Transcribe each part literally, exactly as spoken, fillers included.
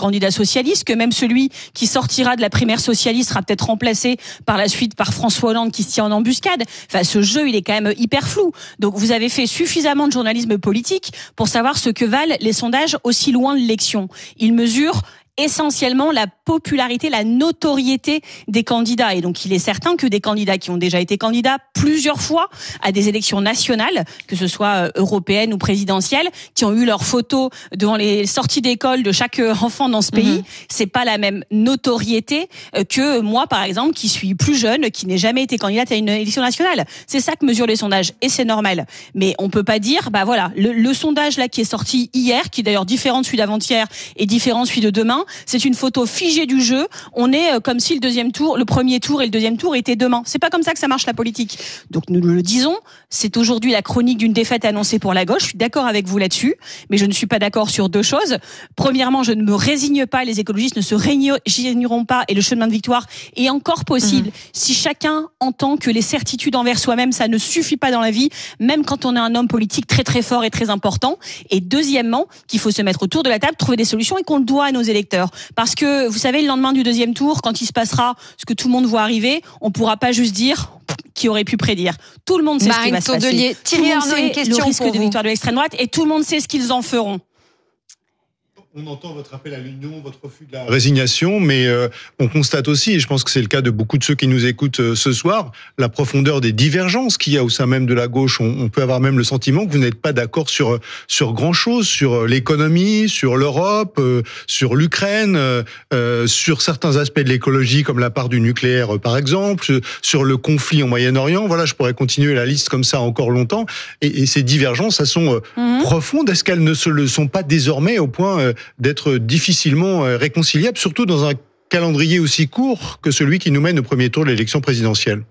candidat socialiste, que même celui qui sortira de la primaire socialiste sera peut-être remplacé par la suite par François Hollande qui se tient en embuscade. Enfin, ce jeu, il est quand même hyper flou. Donc, vous avez fait suffisamment de journalisme politique pour savoir ce que valent les sondages aussi loin de l'élection. Ils mesurent essentiellement la popularité, la notoriété des candidats. Et donc, il est certain que des candidats qui ont déjà été candidats plusieurs fois à des élections nationales, que ce soit européennes ou présidentielles, qui ont eu leurs photos devant les sorties d'école de chaque enfant dans ce pays, mmh. c'est pas la même notoriété que moi, par exemple, qui suis plus jeune, qui n'ai jamais été candidate à une élection nationale. C'est ça que mesurent les sondages, et c'est normal. Mais on peut pas dire, bah voilà, le, le sondage là qui est sorti hier, qui est d'ailleurs différent de celui d'avant-hier et différent de celui de demain, c'est une photo figée du jeu. On est comme si le deuxième tour, le premier tour et le deuxième tour étaient demain. C'est pas comme ça que ça marche la politique. Donc nous le disons, c'est aujourd'hui la chronique d'une défaite annoncée pour la gauche. Je suis d'accord avec vous là-dessus, mais je ne suis pas d'accord sur deux choses. Premièrement, je ne me résigne pas, les écologistes ne se résigneront pas et le chemin de victoire est encore possible mmh. si chacun entend que les certitudes envers soi-même, ça ne suffit pas dans la vie, même quand on est un homme politique très très fort et très important. Et deuxièmement, qu'il faut se mettre autour de la table, trouver des solutions et qu'on le doit à nos électeurs. Parce que, vous savez, le lendemain du deuxième tour, quand il se passera ce que tout le monde voit arriver, on ne pourra pas juste dire qui aurait pu prédire. Tout le monde sait Marine ce qui va Tondelier, se passer. Thierry Tout le monde Arnaud, sait une question le risque pour de vous. victoire de l'extrême droite et tout le monde sait ce qu'ils en feront. On entend votre appel à l'union, votre refus de la résignation, mais euh, on constate aussi, et je pense que c'est le cas de beaucoup de ceux qui nous écoutent euh, ce soir, la profondeur des divergences qu'il y a au sein même de la gauche. On, on peut avoir même le sentiment que vous n'êtes pas d'accord sur sur grand-chose, sur l'économie, sur l'Europe, euh, sur l'Ukraine, euh, sur certains aspects de l'écologie, comme la part du nucléaire, euh, par exemple, sur le conflit au Moyen-Orient. Voilà, je pourrais continuer la liste comme ça encore longtemps. Et, et ces divergences, elles sont euh, mmh. profondes. Est-ce qu'elles ne se le sont pas désormais au point euh, d'être difficilement réconciliable, surtout dans un calendrier aussi court que celui qui nous mène au premier tour de l'élection présidentielle?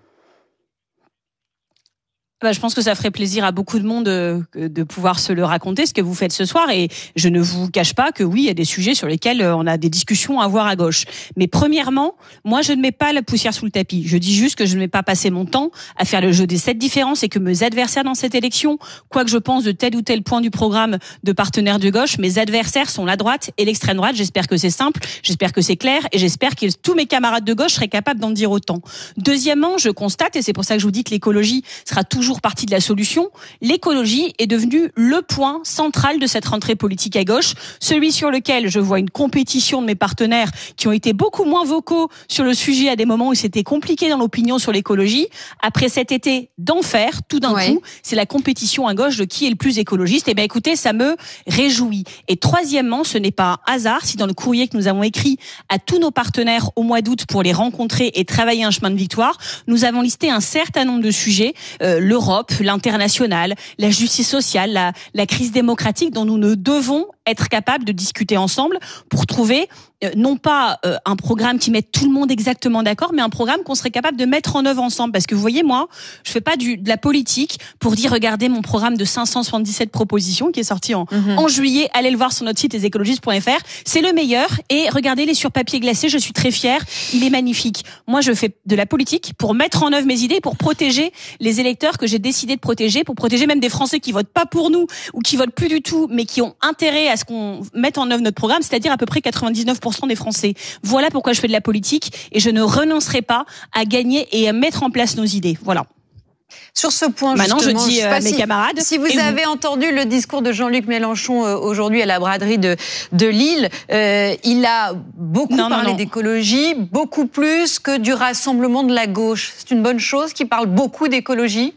Bah, je pense que ça ferait plaisir à beaucoup de monde de, de pouvoir se le raconter, ce que vous faites ce soir. Et je ne vous cache pas que oui, il y a des sujets sur lesquels on a des discussions à avoir à gauche. Mais premièrement, moi, je ne mets pas la poussière sous le tapis. Je dis juste que je ne vais pas passer mon temps à faire le jeu des sept différences et que mes adversaires dans cette élection, quoi que je pense de tel ou tel point du programme de partenaires de gauche, mes adversaires sont la droite et l'extrême droite. J'espère que c'est simple, j'espère que c'est clair et j'espère que tous mes camarades de gauche seraient capables d'en dire autant. Deuxièmement, je constate, et c'est pour ça que je vous dis que l'écologie sera toujours partie de la solution, l'écologie est devenue le point central de cette rentrée politique à gauche, celui sur lequel je vois une compétition de mes partenaires qui ont été beaucoup moins vocaux sur le sujet à des moments où c'était compliqué dans l'opinion sur l'écologie. Après cet été d'enfer, tout d'un ouais. coup, c'est la compétition à gauche de qui est le plus écologiste. Et bien écoutez, ça me réjouit. Et troisièmement, ce n'est pas un hasard si dans le courrier que nous avons écrit à tous nos partenaires au mois d'août pour les rencontrer et travailler un chemin de victoire, nous avons listé un certain nombre de sujets, euh, l'Europe, l'international, la justice sociale, la, la crise démocratique dont nous ne devons être capables de discuter ensemble pour trouver euh, non pas euh, un programme qui mette tout le monde exactement d'accord, mais un programme qu'on serait capable de mettre en œuvre ensemble. Parce que vous voyez, moi, je fais pas du, de la politique pour dire regardez mon programme de cinq cent soixante-dix-sept propositions qui est sorti en, mmh. en juillet. Allez le voir sur notre site lesécologistes point f r. C'est le meilleur. Et regardez-les sur papier glacé. Je suis très fière. Il est magnifique. Moi, je fais de la politique pour mettre en œuvre mes idées, pour protéger les électeurs que j'ai décidé de protéger, pour protéger même des Français qui votent pas pour nous ou qui votent plus du tout, mais qui ont intérêt à ce qu'on mette en œuvre notre programme, c'est-à-dire à peu près quatre-vingt-dix-neuf pour cent des Français. Voilà pourquoi je fais de la politique et je ne renoncerai pas à gagner et à mettre en place nos idées. Voilà. Sur ce point, maintenant, justement, je dis à mes si, camarades. Si vous avez vous. entendu le discours de Jean-Luc Mélenchon euh, aujourd'hui à la braderie de, de Lille, euh, il a beaucoup non, parlé d'écologie, beaucoup plus que du rassemblement de la gauche. C'est une bonne chose qu'il parle beaucoup d'écologie?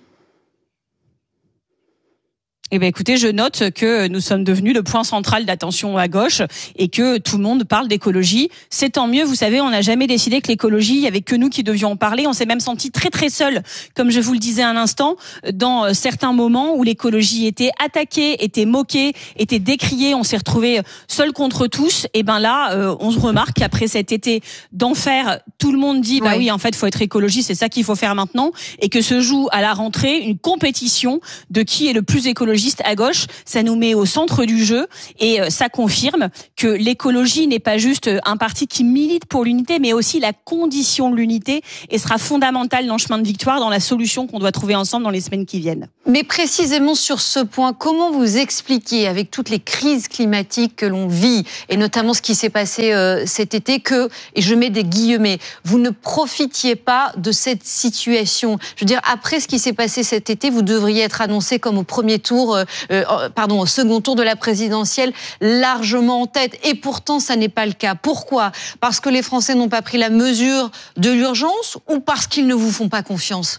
Eh bien, écoutez, je note que nous sommes devenus le point central d'attention à gauche et que tout le monde parle d'écologie. C'est tant mieux. Vous savez, on n'a jamais décidé que l'écologie, il y avait que nous qui devions en parler. On s'est même senti très, très seuls, comme je vous le disais un instant, dans certains moments où l'écologie était attaquée, était moquée, était décriée. On s'est retrouvés seuls contre tous. Et ben là, euh, on se remarque qu'après cet été d'enfer, tout le monde dit, bah oui, oui en fait, il faut être écologiste, c'est ça qu'il faut faire maintenant. Et que se joue à la rentrée une compétition de qui est le plus écologiste écologistes à gauche, ça nous met au centre du jeu et ça confirme que l'écologie n'est pas juste un parti qui milite pour l'unité, mais aussi la condition de l'unité et sera fondamentale dans le chemin de victoire, dans la solution qu'on doit trouver ensemble dans les semaines qui viennent. Mais précisément sur ce point, comment vous expliquez, avec toutes les crises climatiques que l'on vit, et notamment ce qui s'est passé euh, cet été, que, et je mets des guillemets, vous ne profitiez pas de cette situation? Je veux dire, après ce qui s'est passé cet été, vous devriez être annoncé comme au premier tour, euh, euh, pardon, au second tour de la présidentielle, largement en tête. Et pourtant, ça n'est pas le cas. Pourquoi? Parce que les Français n'ont pas pris la mesure de l'urgence ou parce qu'ils ne vous font pas confiance?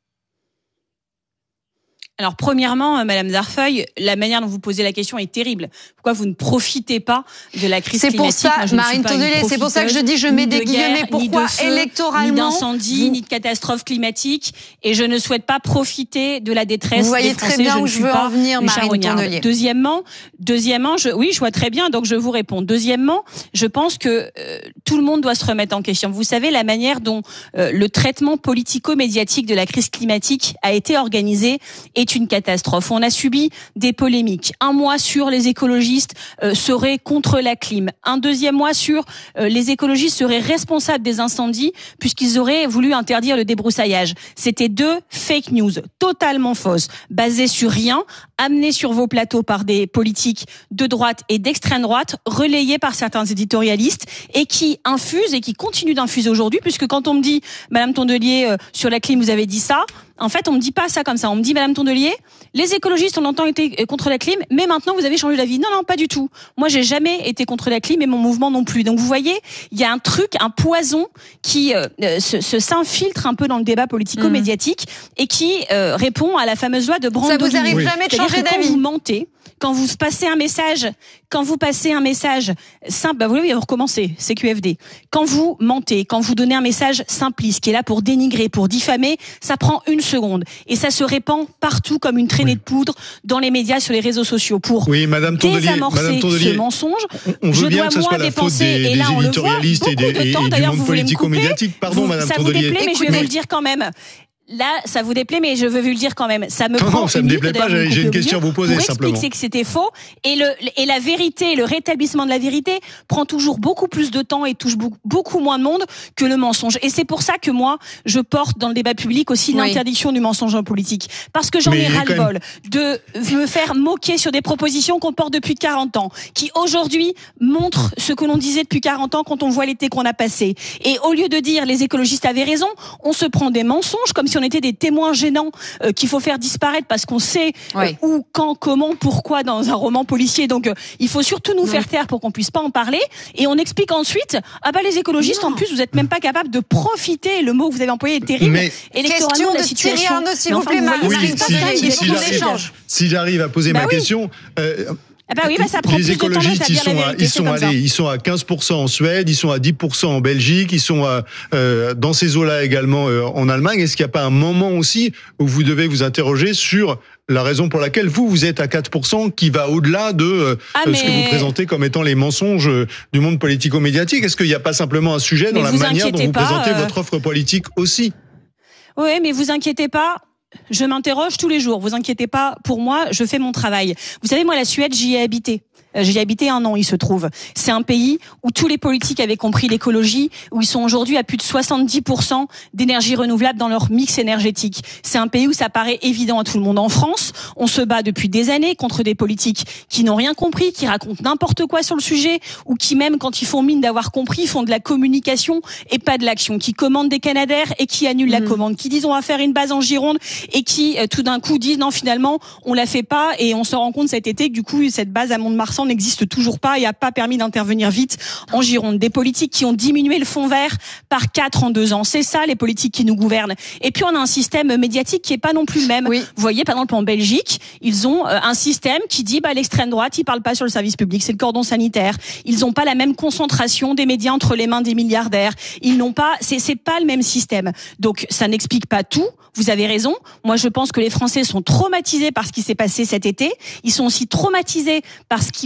Alors, premièrement, Madame Darfeuille, la manière dont vous posez la question est terrible. Pourquoi vous ne profitez pas de la crise c'est climatique? pour ça, Marine Tondelier, c'est pour ça que je dis, je mets des guillemets. Pourquoi ni de feu, électoralement, ni d'incendie, vous... ni de catastrophe climatique, et je ne souhaite pas profiter de la détresse vous voyez des Français. très bien je où ne je suis veux pas en venir, Marine Tondelier. Deuxièmement, deuxièmement, je, oui, je vois très bien, donc je vous réponds. Deuxièmement, je pense que euh, tout le monde doit se remettre en question. Vous savez, la manière dont euh, le traitement politico-médiatique de la crise climatique a été organisé est une catastrophe. On a subi des polémiques. Un mois sur les écologistes euh, seraient contre la clim. Un deuxième mois sur euh, les écologistes seraient responsables des incendies puisqu'ils auraient voulu interdire le débroussaillage. C'était deux fake news totalement fausses, basées sur rien, amenées sur vos plateaux par des politiques de droite et d'extrême droite, relayées par certains éditorialistes et qui infusent et qui continuent d'infuser aujourd'hui, puisque quand on me dit, Madame Tondelier, euh, sur la clim, vous avez dit ça, en fait, on me dit pas ça comme ça. On me dit, Madame Tondelier, les écologistes ont longtemps été contre la clim, mais maintenant vous avez changé d'avis. Non, non, pas du tout. Moi, j'ai jamais été contre la clim et mon mouvement non plus. Donc, vous voyez, il y a un truc, un poison qui euh, se, se s'infiltre un peu dans le débat politico-médiatique mmh. et qui euh, répond à la fameuse loi de Brandon. Ça vous arrive oui. jamais de changer d'avis? Quand vous mentez, quand vous passez un message, quand vous passez un message simple, bah vous voulez recommencer, c'est Q F D. Quand vous mentez, quand vous donnez un message simpliste qui est là pour dénigrer, pour diffamer, ça prend une seconde et ça se répand partout comme une traînée oui. de poudre dans les médias, sur les réseaux sociaux pour oui, Madame Tondelier, désamorcer Madame Tondelier, ce mensonge. On veut je bien dois que ce moi soit la faute dépenser, des, et là, des on éditorialistes le voit, et, des, et, temps, et du monde politico-médiatique. Pardon, vous, Madame ça Tondelier. Ça vous déplaît, mais Écoutez, je vais vous le dire quand même. Là, ça vous déplaît, mais je veux vous le dire quand même. Ça me non, prend non, ça une me minute, déplaît pas. J'ai, j'ai une question à vous poser pour simplement. Expliquer que c'était faux et le et la vérité, le rétablissement de la vérité prend toujours beaucoup plus de temps et touche beaucoup, beaucoup moins de monde que le mensonge. Et c'est pour ça que moi, je porte dans le débat public aussi oui. l'interdiction du mensonge en politique, parce que j'en mais ai ras-le-bol même... de me faire moquer sur des propositions qu'on porte depuis quarante ans, qui aujourd'hui montrent ce que l'on disait depuis quarante ans quand on voit l'été qu'on a passé. Et au lieu de dire les écologistes avaient raison, on se prend des mensonges comme si on était des témoins gênants euh, qu'il faut faire disparaître parce qu'on sait euh, oui. où, quand, comment, pourquoi dans un roman policier. Donc euh, il faut surtout nous oui. faire taire pour qu'on puisse pas en parler. Et on explique ensuite, ah bah les écologistes non. en plus vous êtes même pas capables de profiter, le mot que vous avez employé est terrible, mais électoralement de la situation. Thierry Arnaud, s'il vous plaît, Marine, oui, si, si, si, j'arrive, si j'arrive à poser bah ma oui. question. Euh, Ah bah oui, bah ça prend les plus écologistes, de temps, ils sont, à, ils sont allés, ils sont à quinze pour cent en Suède, ils sont à dix pour cent en Belgique, ils sont à, euh, dans ces eaux-là également euh, en Allemagne. Est-ce qu'il n'y a pas un moment aussi où vous devez vous interroger sur la raison pour laquelle vous, vous êtes à quatre pour cent, qui va au-delà de euh, ah mais... ce que vous présentez comme étant les mensonges euh, du monde politico-médiatique? Est-ce qu'il n'y a pas simplement un sujet mais dans la manière dont vous pas, présentez euh... votre offre politique aussi? Oui, mais vous inquiétez pas. Je m'interroge tous les jours. Vous inquiétez pas. Pour moi, je fais mon travail. Vous savez, moi, la Suède, j'y ai habité. J'y ai habité un an, il se trouve. C'est un pays où tous les politiques avaient compris l'écologie, où ils sont aujourd'hui à plus de soixante-dix pour cent d'énergie renouvelable dans leur mix énergétique. C'est un pays où ça paraît évident à tout le monde. En France, on se bat depuis des années contre des politiques qui n'ont rien compris, qui racontent n'importe quoi sur le sujet, ou qui même, quand ils font mine d'avoir compris, font de la communication et pas de l'action, qui commandent des Canadair et qui annulent mmh. la commande, qui disent on va faire une base en Gironde et qui, tout d'un coup, disent non, finalement, on la fait pas et on se rend compte cet été que du coup, cette base à Mont-de-Marsan n'existe toujours pas et n'a pas permis d'intervenir vite en Gironde. Des politiques qui ont diminué le fonds vert par quatre en deux ans. C'est ça, les politiques qui nous gouvernent. Et puis, on a un système médiatique qui est pas non plus le même. Oui. Vous voyez, par exemple, en Belgique, ils ont un système qui dit, bah, l'extrême droite, ils parlent pas sur le service public, c'est le cordon sanitaire. Ils ont pas la même concentration des médias entre les mains des milliardaires. Ils n'ont pas, c'est, c'est pas le même système. Donc, ça n'explique pas tout. Vous avez raison. Moi, je pense que les Français sont traumatisés par ce qui s'est passé cet été. Ils sont aussi traumatisés par ce qui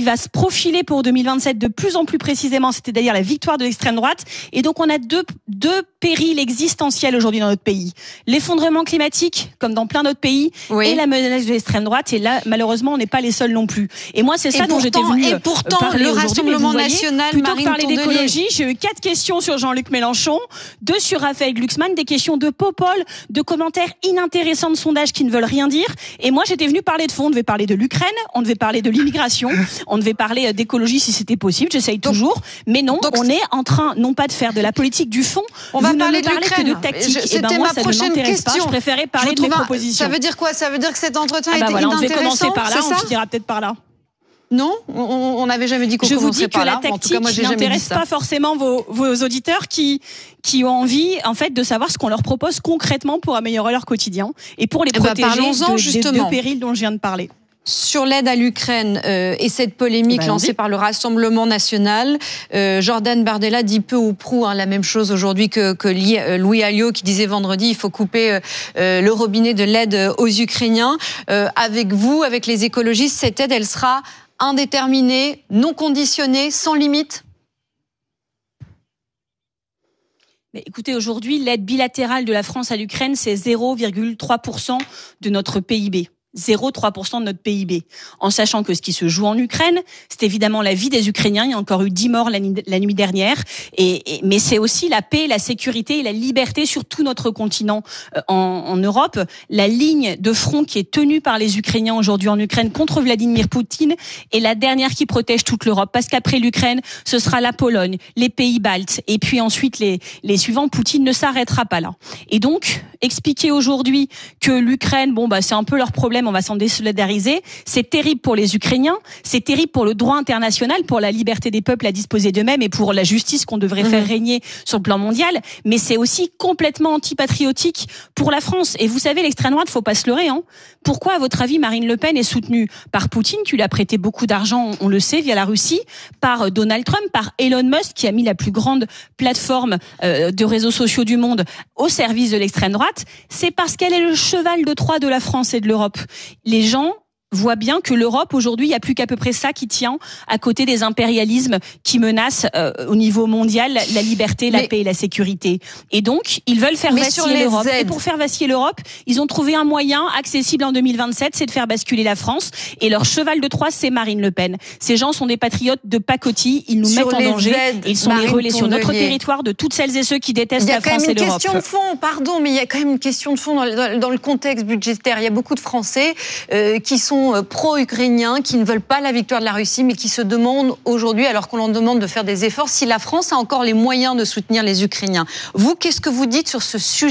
qui va se profiler pour deux mille vingt-sept de plus en plus précisément, c'était d'ailleurs la victoire de l'extrême droite. Et donc on a deux, deux périls existentiels aujourd'hui dans notre pays. L'effondrement climatique, comme dans plein d'autres pays, oui. et la menace de l'extrême droite. Et là, malheureusement, on n'est pas les seuls non plus. Et moi, c'est ça et dont j'étais venue Et pourtant, parler le Rassemblement voyez, national, plutôt Marine que parler Tondelier. d'écologie, j'ai eu quatre questions sur Jean-Luc Mélenchon, deux sur Raphaël Glucksmann, des questions de popol, de commentaires inintéressants de sondages qui ne veulent rien dire. Et moi, j'étais venue parler de fond. On devait parler de l'Ukraine, on devait parler de l'immigration, on devait parler d'écologie si c'était possible. J'essaye donc, toujours. Mais non, donc, on est en train, non pas de faire de la politique du fond. On vous va ne parler me de parlez que de tactique. C'était et ben moi, ma ça prochaine ne m'intéresse question. pas. Je préférais parler je de mes un... propositions. Ça veut dire quoi? Ça veut dire que cette entretien ah bah était voilà, inintéressant. On devait commencer par là, on finira peut-être par là. Non, on n'avait jamais dit qu'on commencerait par là. Je vous dis que la tactique n'intéresse pas forcément vos, vos auditeurs qui, qui ont envie, en fait, de savoir ce qu'on leur propose concrètement pour améliorer leur quotidien et pour les eh protéger ben de, justement. des deux périls dont je viens de parler. Sur l'aide à l'Ukraine euh, et cette polémique ben, lancée par le Rassemblement national, euh, Jordan Bardella dit peu ou prou hein, la même chose aujourd'hui que, que Louis Alliot qui disait vendredi il faut couper euh, le robinet de l'aide aux Ukrainiens. Euh, avec vous, avec les écologistes, cette aide, elle sera indéterminée, non conditionnée, sans limite? Mais écoutez, aujourd'hui, l'aide bilatérale de la France à l'Ukraine, c'est zéro virgule trois pour cent de notre P I B. zéro virgule trois pour cent de notre P I B. En sachant que ce qui se joue en Ukraine, c'est évidemment la vie des Ukrainiens. Il y a encore eu dix morts la nuit, la nuit dernière. Et, et, mais c'est aussi la paix, la sécurité et la liberté sur tout notre continent euh, en, en Europe. La ligne de front qui est tenue par les Ukrainiens aujourd'hui en Ukraine contre Vladimir Poutine est la dernière qui protège toute l'Europe. Parce qu'après l'Ukraine, ce sera la Pologne, les pays baltes et puis ensuite les, les suivants. Poutine ne s'arrêtera pas là. Et donc, expliquer aujourd'hui que l'Ukraine, bon, bah, c'est un peu leur problème, on va s'en désolidariser. C'est terrible pour les Ukrainiens, c'est terrible pour le droit international, pour la liberté des peuples à disposer d'eux-mêmes et pour la justice qu'on devrait mmh. faire régner sur le plan mondial. Mais c'est aussi complètement antipatriotique pour la France. Et vous savez, l'extrême droite, faut pas se leurrer. Hein. Pourquoi, à votre avis, Marine Le Pen est soutenue par Poutine, qui lui a prêté beaucoup d'argent, on le sait, via la Russie, par Donald Trump, par Elon Musk, qui a mis la plus grande plateforme euh, de réseaux sociaux du monde au service de l'extrême droite? C'est parce qu'elle est le cheval de Troie de la France et de l'Europe. Les gens voient bien que l'Europe, aujourd'hui, il n'y a plus qu'à peu près ça qui tient à côté des impérialismes qui menacent euh, au niveau mondial la liberté, la mais, paix et la sécurité. Et donc, ils veulent faire vaciller l'Europe. Et pour faire vaciller l'Europe, ils ont trouvé un moyen accessible en deux mille vingt-sept, c'est de faire basculer la France. Et leur cheval de Troie, c'est Marine Le Pen. Ces gens sont des patriotes de pacotille, ils nous sur mettent en danger. Aides, ils sont Marine les relais sur notre territoire de toutes celles et ceux qui détestent la France et l'Europe. Il y a quand même une question de fond, pardon, mais il y a quand même une question de fond dans, dans, dans le contexte budgétaire. Il y a beaucoup de Français euh, qui sont pro-ukrainiens, qui ne veulent pas la victoire de la Russie, mais qui se demandent aujourd'hui, alors qu'on leur demande de faire des efforts, si la France a encore les moyens de soutenir les Ukrainiens. Vous, qu'est-ce que vous dites sur ce sujet-là ?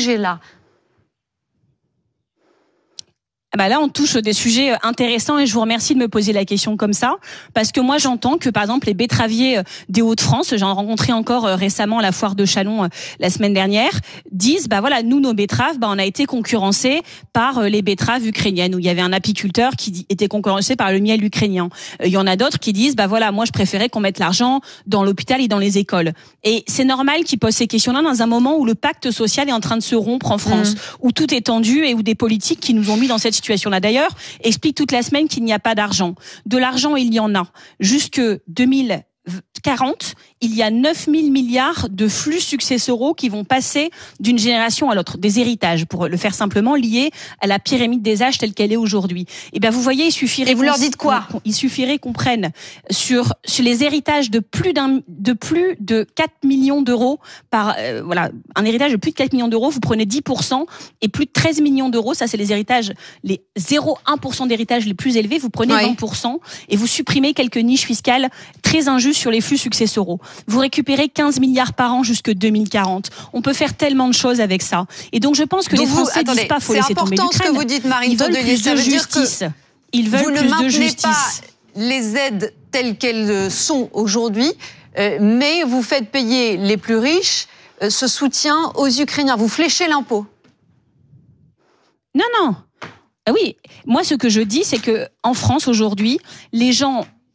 Ah bah là, on touche des sujets intéressants et je vous remercie de me poser la question comme ça, parce que moi, j'entends que, par exemple, les betteraviers des Hauts-de-France, j'en ai rencontré encore récemment à la foire de Châlons la semaine dernière, disent, bah voilà, nous, nos betteraves, bah on a été concurrencés par les betteraves ukrainiennes, où il y avait un apiculteur qui était concurrencé par le miel ukrainien. Il y en a d'autres qui disent, bah voilà, moi, je préférais qu'on mette l'argent dans l'hôpital et dans les écoles. Et c'est normal qu'ils posent ces questions-là dans un moment où le pacte social est en train de se rompre en France, mmh. où tout est tendu et où des politiques qui nous ont mis dans cette situation-là d'ailleurs expliquent toute la semaine qu'il n'y a pas d'argent. De l'argent, il y en a. Jusque deux mille quarante, il y a neuf mille milliards de flux successoraux qui vont passer d'une génération à l'autre, des héritages, pour le faire simplement, liés à la pyramide des âges telle qu'elle est aujourd'hui. Et bien, vous voyez, il suffirait... Et vous leur dites quoi ? Il suffirait qu'on prenne sur, sur les héritages de plus d'un, de plus de quatre millions d'euros par, euh, voilà, un héritage de plus de quatre millions d'euros, vous prenez dix pour cent et plus de treize millions d'euros, ça c'est les héritages, les zéro virgule un pour cent d'héritages les plus élevés, vous prenez oui. vingt pour cent et vous supprimez quelques niches fiscales très injustes sur les flux successoraux. Vous récupérez quinze milliards par an jusque deux mille quarante. On peut faire tellement de choses avec ça. Et donc je pense que donc les Français vous, attendez, disent pas faut laisser tomber l'Ukraine. C'est important ce que vous dites, Marine Tondelier. Ça veut dire que ils veulent vous plus ne maintenez de justice. Pas les aides telles qu'elles sont aujourd'hui, euh, mais vous faites payer les plus riches euh, ce soutien aux Ukrainiens. Vous fléchez l'impôt. Non, non. Ah oui, moi ce que je dis, c'est que en France aujourd'hui, les gens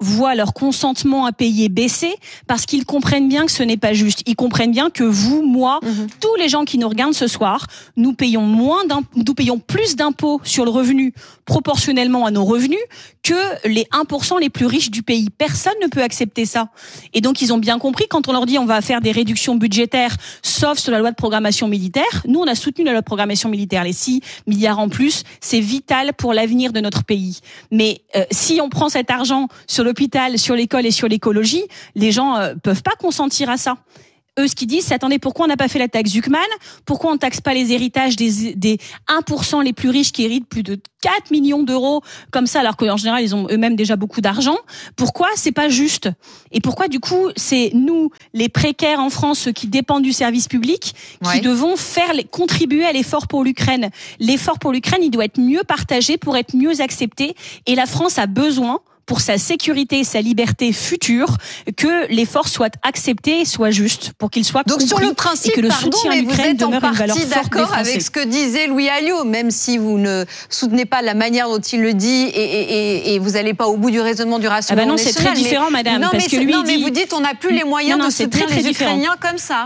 voient leur consentement à payer baisser parce qu'ils comprennent bien que ce n'est pas juste. Ils comprennent bien que vous, moi, mmh. tous les gens qui nous regardent ce soir, nous payons moins d'imp- nous payons plus d'impôts sur le revenu proportionnellement à nos revenus que les un pour cent les plus riches du pays. Personne ne peut accepter ça. Et donc, ils ont bien compris, quand on leur dit on va faire des réductions budgétaires, sauf sur la loi de programmation militaire. Nous, on a soutenu la loi de programmation militaire. Les six milliards en plus, c'est vital pour l'avenir de notre pays. Mais euh, si on prend cet argent sur l'hôpital, sur l'école et sur l'écologie, les gens euh, peuvent pas consentir à ça. Eux, ce qu'ils disent, c'est attendez, pourquoi on n'a pas fait la taxe Zuckman ? Pourquoi on ne taxe pas les héritages des, des un pour cent les plus riches qui héritent plus de quatre millions d'euros comme ça, alors qu'en général, ils ont eux-mêmes déjà beaucoup d'argent ? Pourquoi c'est pas juste ? Et pourquoi, du coup, c'est nous, les précaires en France, ceux qui dépendent du service public, qui ouais. devons faire les, contribuer à l'effort pour l'Ukraine ? L'effort pour l'Ukraine, il doit être mieux partagé pour être mieux accepté. Et la France a besoin, pour sa sécurité et sa liberté future, que l'effort soit accepté et soit juste, pour qu'il soit Donc compris sur le principe, et que le pardon, soutien à l'Ukraine demeure une valeur forte des Français. Vous êtes en partie d'accord avec ce que disait Louis Alliot, même si vous ne soutenez pas la manière dont il le dit et, et, et, et vous n'allez pas au bout du raisonnement du Rassemblement ah bah non, national. C'est très différent, mais, madame. Non, parce mais, que lui, non, dit... mais vous dites on n'a plus les moyens non, non, de soutenir très, très les différent. Ukrainiens comme ça.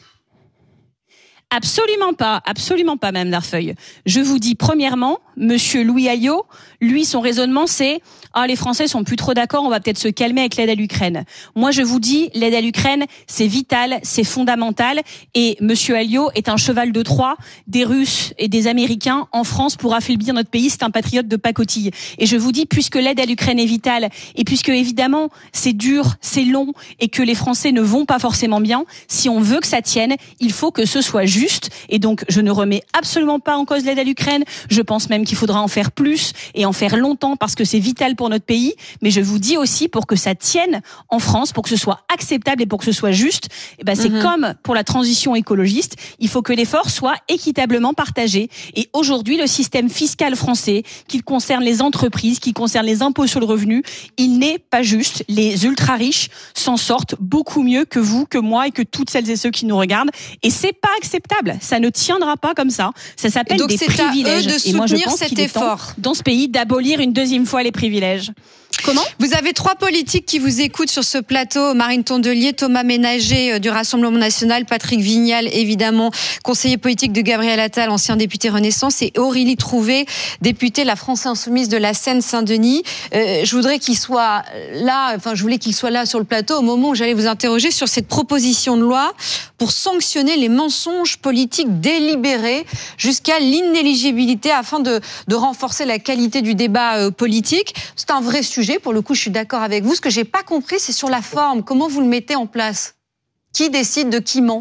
Absolument pas, absolument pas, Mme Darfeuille. Je vous dis, premièrement, Monsieur Louis Alliot, lui, son raisonnement, c'est ah, les Français sont plus trop d'accord, on va peut-être se calmer avec l'aide à l'Ukraine. Moi, je vous dis, l'aide à l'Ukraine, c'est vital, c'est fondamental. Et Monsieur Alliot est un cheval de Troie des Russes et des Américains en France pour affaiblir notre pays. C'est un patriote de pacotille. Et je vous dis, puisque l'aide à l'Ukraine est vitale, et puisque évidemment, c'est dur, c'est long, et que les Français ne vont pas forcément bien, si on veut que ça tienne, il faut que ce soit juste. Et donc, je ne remets absolument pas en cause l'aide à l'Ukraine. Je pense même qu'il faudra en faire plus et en faire longtemps parce que c'est vital pour notre pays, mais je vous dis aussi pour que ça tienne en France, pour que ce soit acceptable et pour que ce soit juste, eh ben c'est mmh. comme pour la transition écologiste, il faut que l'effort soit équitablement partagé. Et aujourd'hui, le système fiscal français, qu'il concerne les entreprises, qui concerne les impôts sur le revenu, il n'est pas juste. Les ultra riches s'en sortent beaucoup mieux que vous, que moi et que toutes celles et ceux qui nous regardent. Et c'est pas acceptable. Ça ne tiendra pas comme ça. Ça s'appelle des privilèges. De et moi, je pense cet qu'il est effort. temps dans ce pays d'abolir une deuxième fois les privilèges. Comment ? Vous avez trois politiques qui vous écoutent sur ce plateau. Marine Tondelier, Thomas Ménager du Rassemblement National, Patrick Vignal, évidemment, conseiller politique de Gabriel Attal, ancien député Renaissance, et Aurélie Trouvé, députée La France Insoumise de la Seine-Saint-Denis. Euh, je voudrais qu'il soit là, enfin, je voulais qu'il soit là sur le plateau au moment où j'allais vous interroger sur cette proposition de loi pour sanctionner les mensonges politiques délibérés jusqu'à l'inéligibilité afin de, de renforcer la qualité du débat euh, politique. C'est un vrai sujet. Pour le coup, je suis d'accord avec vous. Ce que j'ai pas compris, c'est sur la forme. Comment vous le mettez en place ? Qui décide de qui ment ?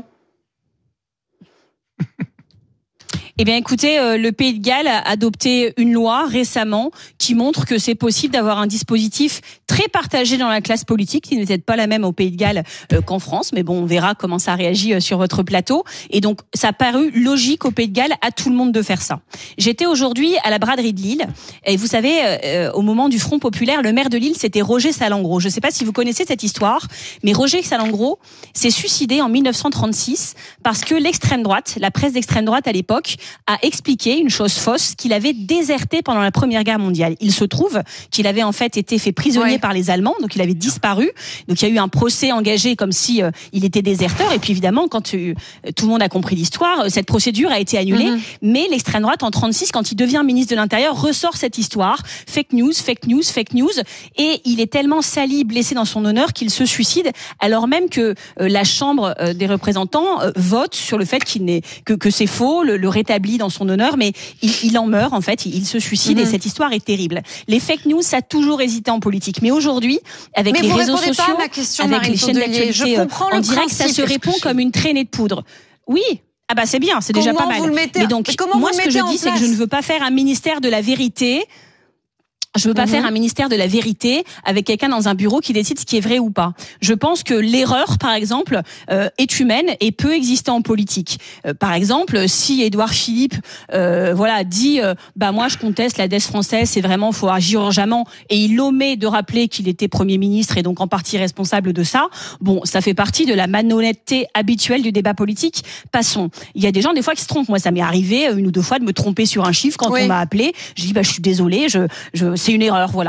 Eh bien, écoutez, euh, le Pays de Galles a adopté une loi récemment qui montre que c'est possible d'avoir un dispositif très partagé dans la classe politique, qui n'est peut-être pas la même au Pays de Galles euh, qu'en France, mais bon, on verra comment ça réagit euh, sur votre plateau. Et donc, ça a paru logique au Pays de Galles à tout le monde de faire ça. J'étais aujourd'hui à la braderie de Lille, et vous savez, euh, au moment du Front populaire, le maire de Lille, c'était Roger Salengro. Je ne sais pas si vous connaissez cette histoire, mais Roger Salengro s'est suicidé en mille neuf cent trente-six parce que l'extrême droite, la presse d'extrême droite à l'époque, a expliqué une chose fausse, qu'il avait déserté pendant la Première Guerre mondiale. Il se trouve qu'il avait en fait été fait prisonnier ouais. par les Allemands, donc il avait disparu. Donc il y a eu un procès engagé comme si euh, il était déserteur. Et puis évidemment, quand euh, tout le monde a compris l'histoire, cette procédure a été annulée. Mm-hmm. Mais l'extrême droite, en trente-six, quand il devient ministre de l'Intérieur, ressort cette histoire. Fake news, fake news, fake news. Et il est tellement sali, blessé dans son honneur qu'il se suicide, alors même que euh, la Chambre euh, des représentants euh, vote sur le fait qu'il n'est que, que c'est faux, le, le rétablit dans son honneur, mais il, il en meurt en fait, il, il se suicide mmh. et cette histoire est terrible. Les fake news, ça a toujours hésité en politique, mais aujourd'hui, avec mais les réseaux sociaux, pas à ma question, avec Marine les chaînes d'actualité en direct, ça se répond comme une traînée de poudre. Oui. Ah bah c'est bien, c'est déjà pas mal. Vous le mettez, mais donc, mais moi ce que je dis, c'est que je ne veux pas faire un ministère de la vérité. Je veux pas mmh. faire un ministère de la vérité avec quelqu'un dans un bureau qui décide ce qui est vrai ou pas. Je pense que l'erreur, par exemple, euh, est humaine et peut exister en politique. Euh, par exemple, si Édouard Philippe, euh, voilà, dit, euh, bah moi je conteste la dette française, c'est vraiment faut agir urgemment, et il omet de rappeler qu'il était Premier ministre et donc en partie responsable de ça. Bon, ça fait partie de la malhonnêteté habituelle du débat politique. Passons. Il y a des gens des fois qui se trompent. Moi, ça m'est arrivé une ou deux fois de me tromper sur un chiffre quand oui. on m'a appelé. Je dis bah je suis désolée, je je c'est une erreur, voilà.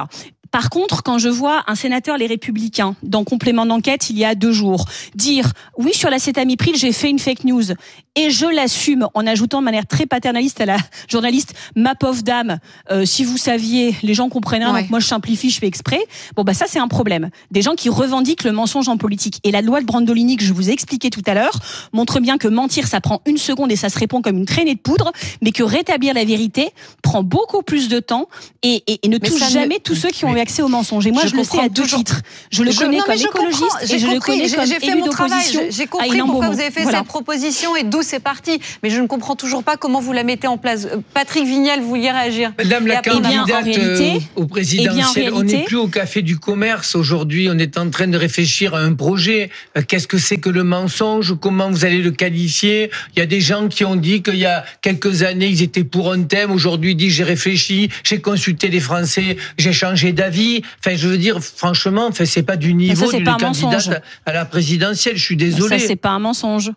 Par contre, quand je vois un sénateur Les Républicains, dans Complément d'enquête, il y a deux jours, dire « Oui, sur l'acétamipride, j'ai fait une fake news ». Et je l'assume en ajoutant de manière très paternaliste à la journaliste « Ma pauvre dame, euh, si vous saviez, les gens comprennent rien, ouais. donc moi je simplifie, je fais exprès ». Bon, bah ça c'est un problème. Des gens qui revendiquent le mensonge en politique. Et la loi de Brandolini, que je vous ai expliqué tout à l'heure, montre bien que mentir, ça prend une seconde et ça se répond comme une traînée de poudre, mais que rétablir la vérité prend beaucoup plus de temps et, et, et ne mais touche jamais ne... tous ceux qui ont eu accès au mensonge. Et moi, je, je le sais à deux toujours... titres. Je le je... connais non, comme écologiste et je compris. le connais j'ai, comme j'ai élu d'opposition. J'ai compris pourquoi vous avez fait voilà. cette proposition et d'où c'est parti. Mais je ne comprends toujours pas comment vous la mettez en place. Patrick Vignal, vous vouliez réagir? Madame la candidate euh, au présidentiel, on n'est plus au Café du Commerce aujourd'hui. On est en train de réfléchir à un projet. Qu'est-ce que c'est que le mensonge? Comment vous allez le qualifier? Il y a des gens qui ont dit qu'il y a quelques années, ils étaient pour un thème. Aujourd'hui, ils disent j'ai réfléchi, j'ai consulté les Français, j'ai changé d'avis. Enfin, je veux dire, franchement, enfin, c'est pas du niveau ça, d'une candidate à la présidentielle. Je suis désolé. Ça, c'est pas un mensonge.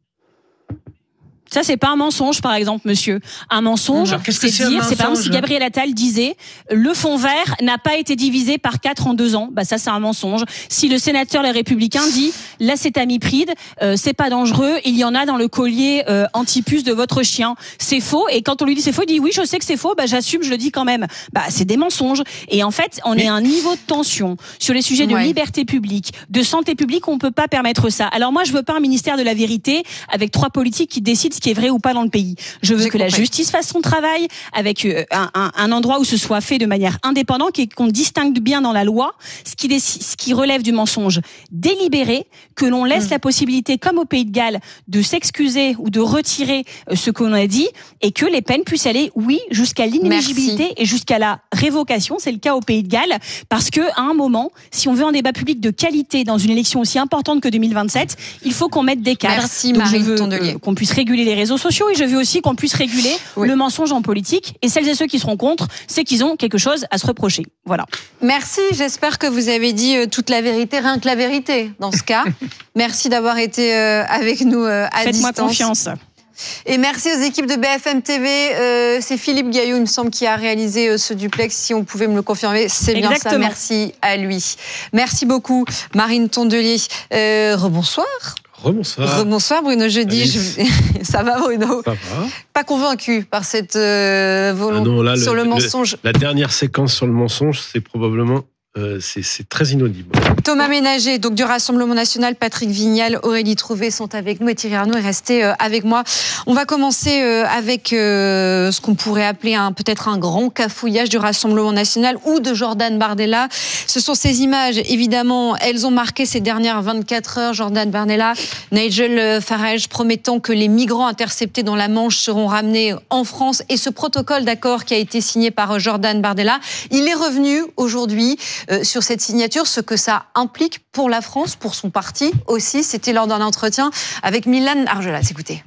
Ça, c'est pas un mensonge, par exemple, monsieur. Un mensonge, Alors, c'est, c'est dire, c'est par exemple si Gabriel Attal disait le fonds vert n'a pas été divisé par quatre en deux ans, bah ça, c'est un mensonge. Si le sénateur Les Républicains dit l'acétamipride, euh, c'est pas dangereux, il y en a dans le collier euh, antipuce de votre chien, c'est faux. Et quand on lui dit c'est faux, il dit oui, je sais que c'est faux, bah j'assume, je le dis quand même. Bah c'est des mensonges. Et en fait, on Mais... est à un niveau de tension sur les sujets de ouais. liberté publique, de santé publique, on peut pas permettre ça. Alors moi, je veux pas un ministère de la vérité avec trois politiques qui décident ce qui est vrai ou pas dans le pays. Je veux J'ai que compris. la justice fasse son travail avec un, un, un endroit où ce soit fait de manière indépendante et qu'on distingue bien dans la loi ce qui, décide, ce qui relève du mensonge délibéré, que l'on laisse mmh. la possibilité, comme au Pays de Galles, de s'excuser ou de retirer ce qu'on a dit et que les peines puissent aller, oui, jusqu'à l'inéligibilité Merci. et jusqu'à la révocation. C'est le cas au Pays de Galles parce que à un moment, si on veut un débat public de qualité dans une élection aussi importante que deux mille vingt-sept, il faut qu'on mette des cadres. Merci, Donc Marie je veux Tondelier. Euh, qu'on puisse réguler les réseaux sociaux et je veux aussi qu'on puisse réguler oui. le mensonge en politique. Et celles et ceux qui seront contre, c'est qu'ils ont quelque chose à se reprocher. Voilà. Merci. J'espère que vous avez dit toute la vérité, rien que la vérité dans ce cas. Merci d'avoir été avec nous à Faites-moi distance. Faites-moi confiance. Et merci aux équipes de B F M T V. Euh, c'est Philippe Gaillot, il me semble, qui a réalisé euh, ce duplex. Si on pouvait me le confirmer, c'est bien Exactement. ça. Merci à lui. Merci beaucoup, Marine Tondelier. Euh, rebonsoir. Rebonsoir. Rebonsoir Bruno Jeudi. Je... Ça va Bruno? Ça va. Pas convaincu par cette euh, volonté ah non, là, sur le, le mensonge. Le, la dernière séquence sur le mensonge, c'est probablement... Euh, c'est, c'est très inaudible. Thomas Ménager, donc du Rassemblement National, Patrick Vignal, Aurélie Trouvé sont avec nous et Thierry Arnaud est resté euh, avec moi. On va commencer euh, avec euh, ce qu'on pourrait appeler un, peut-être un grand cafouillage du Rassemblement National ou de Jordan Bardella. Ce sont ces images, évidemment, elles ont marqué ces dernières vingt-quatre heures. Jordan Bardella, Nigel Farage promettant que les migrants interceptés dans la Manche seront ramenés en France et ce protocole d'accord qui a été signé par Jordan Bardella, il est revenu aujourd'hui Euh, sur cette signature, ce que ça implique pour la France, pour son parti aussi. C'était lors d'un entretien avec Milan Argelas. Écoutez.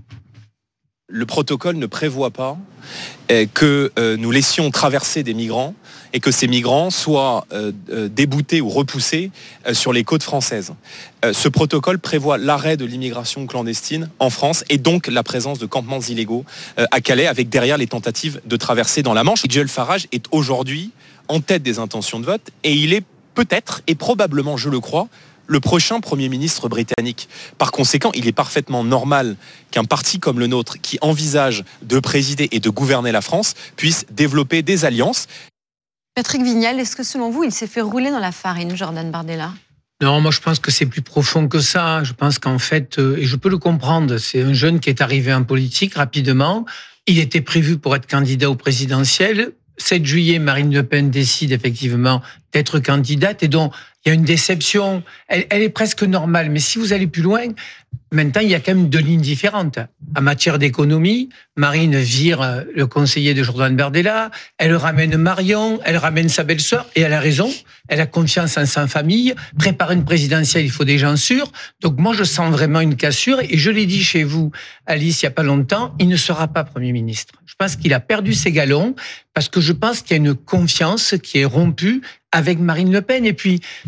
Le protocole ne prévoit pas euh, que euh, nous laissions traverser des migrants et que ces migrants soient euh, euh, déboutés ou repoussés euh, sur les côtes françaises. Euh, ce protocole prévoit l'arrêt de l'immigration clandestine en France et donc la présence de campements illégaux euh, à Calais avec derrière les tentatives de traverser dans la Manche. Nigel Farage est aujourd'hui en tête des intentions de vote et il est peut-être et probablement, je le crois, le prochain Premier ministre britannique. Par conséquent, il est parfaitement normal qu'un parti comme le nôtre, qui envisage de présider et de gouverner la France, puisse développer des alliances. Patrick Vignal, est-ce que selon vous, il s'est fait rouler dans la farine, Jordan Bardella ? Non, moi je pense que c'est plus profond que ça. Je pense qu'en fait, euh, et je peux le comprendre, c'est un jeune qui est arrivé en politique rapidement. Il était prévu pour être candidat au présidentiel. sept juillet, Marine Le Pen décide effectivement d'être candidate et donc il y a une déception. Elle, elle est presque normale, mais si vous allez plus loin, maintenant il y a quand même deux lignes différentes. En matière d'économie, Marine vire le conseiller de Jordan Bardella, elle ramène Marion, elle ramène sa belle-sœur et elle a raison. Elle a confiance en sa famille. Préparer une présidentielle, il faut des gens sûrs. Donc moi, je sens vraiment une cassure. Et je l'ai dit chez vous, Alice, il n'y a pas longtemps, il ne sera pas Premier ministre. Je pense qu'il a perdu ses galons parce que je pense qu'il y a une confiance qui est rompue avec Marine Le Pen. Et puis,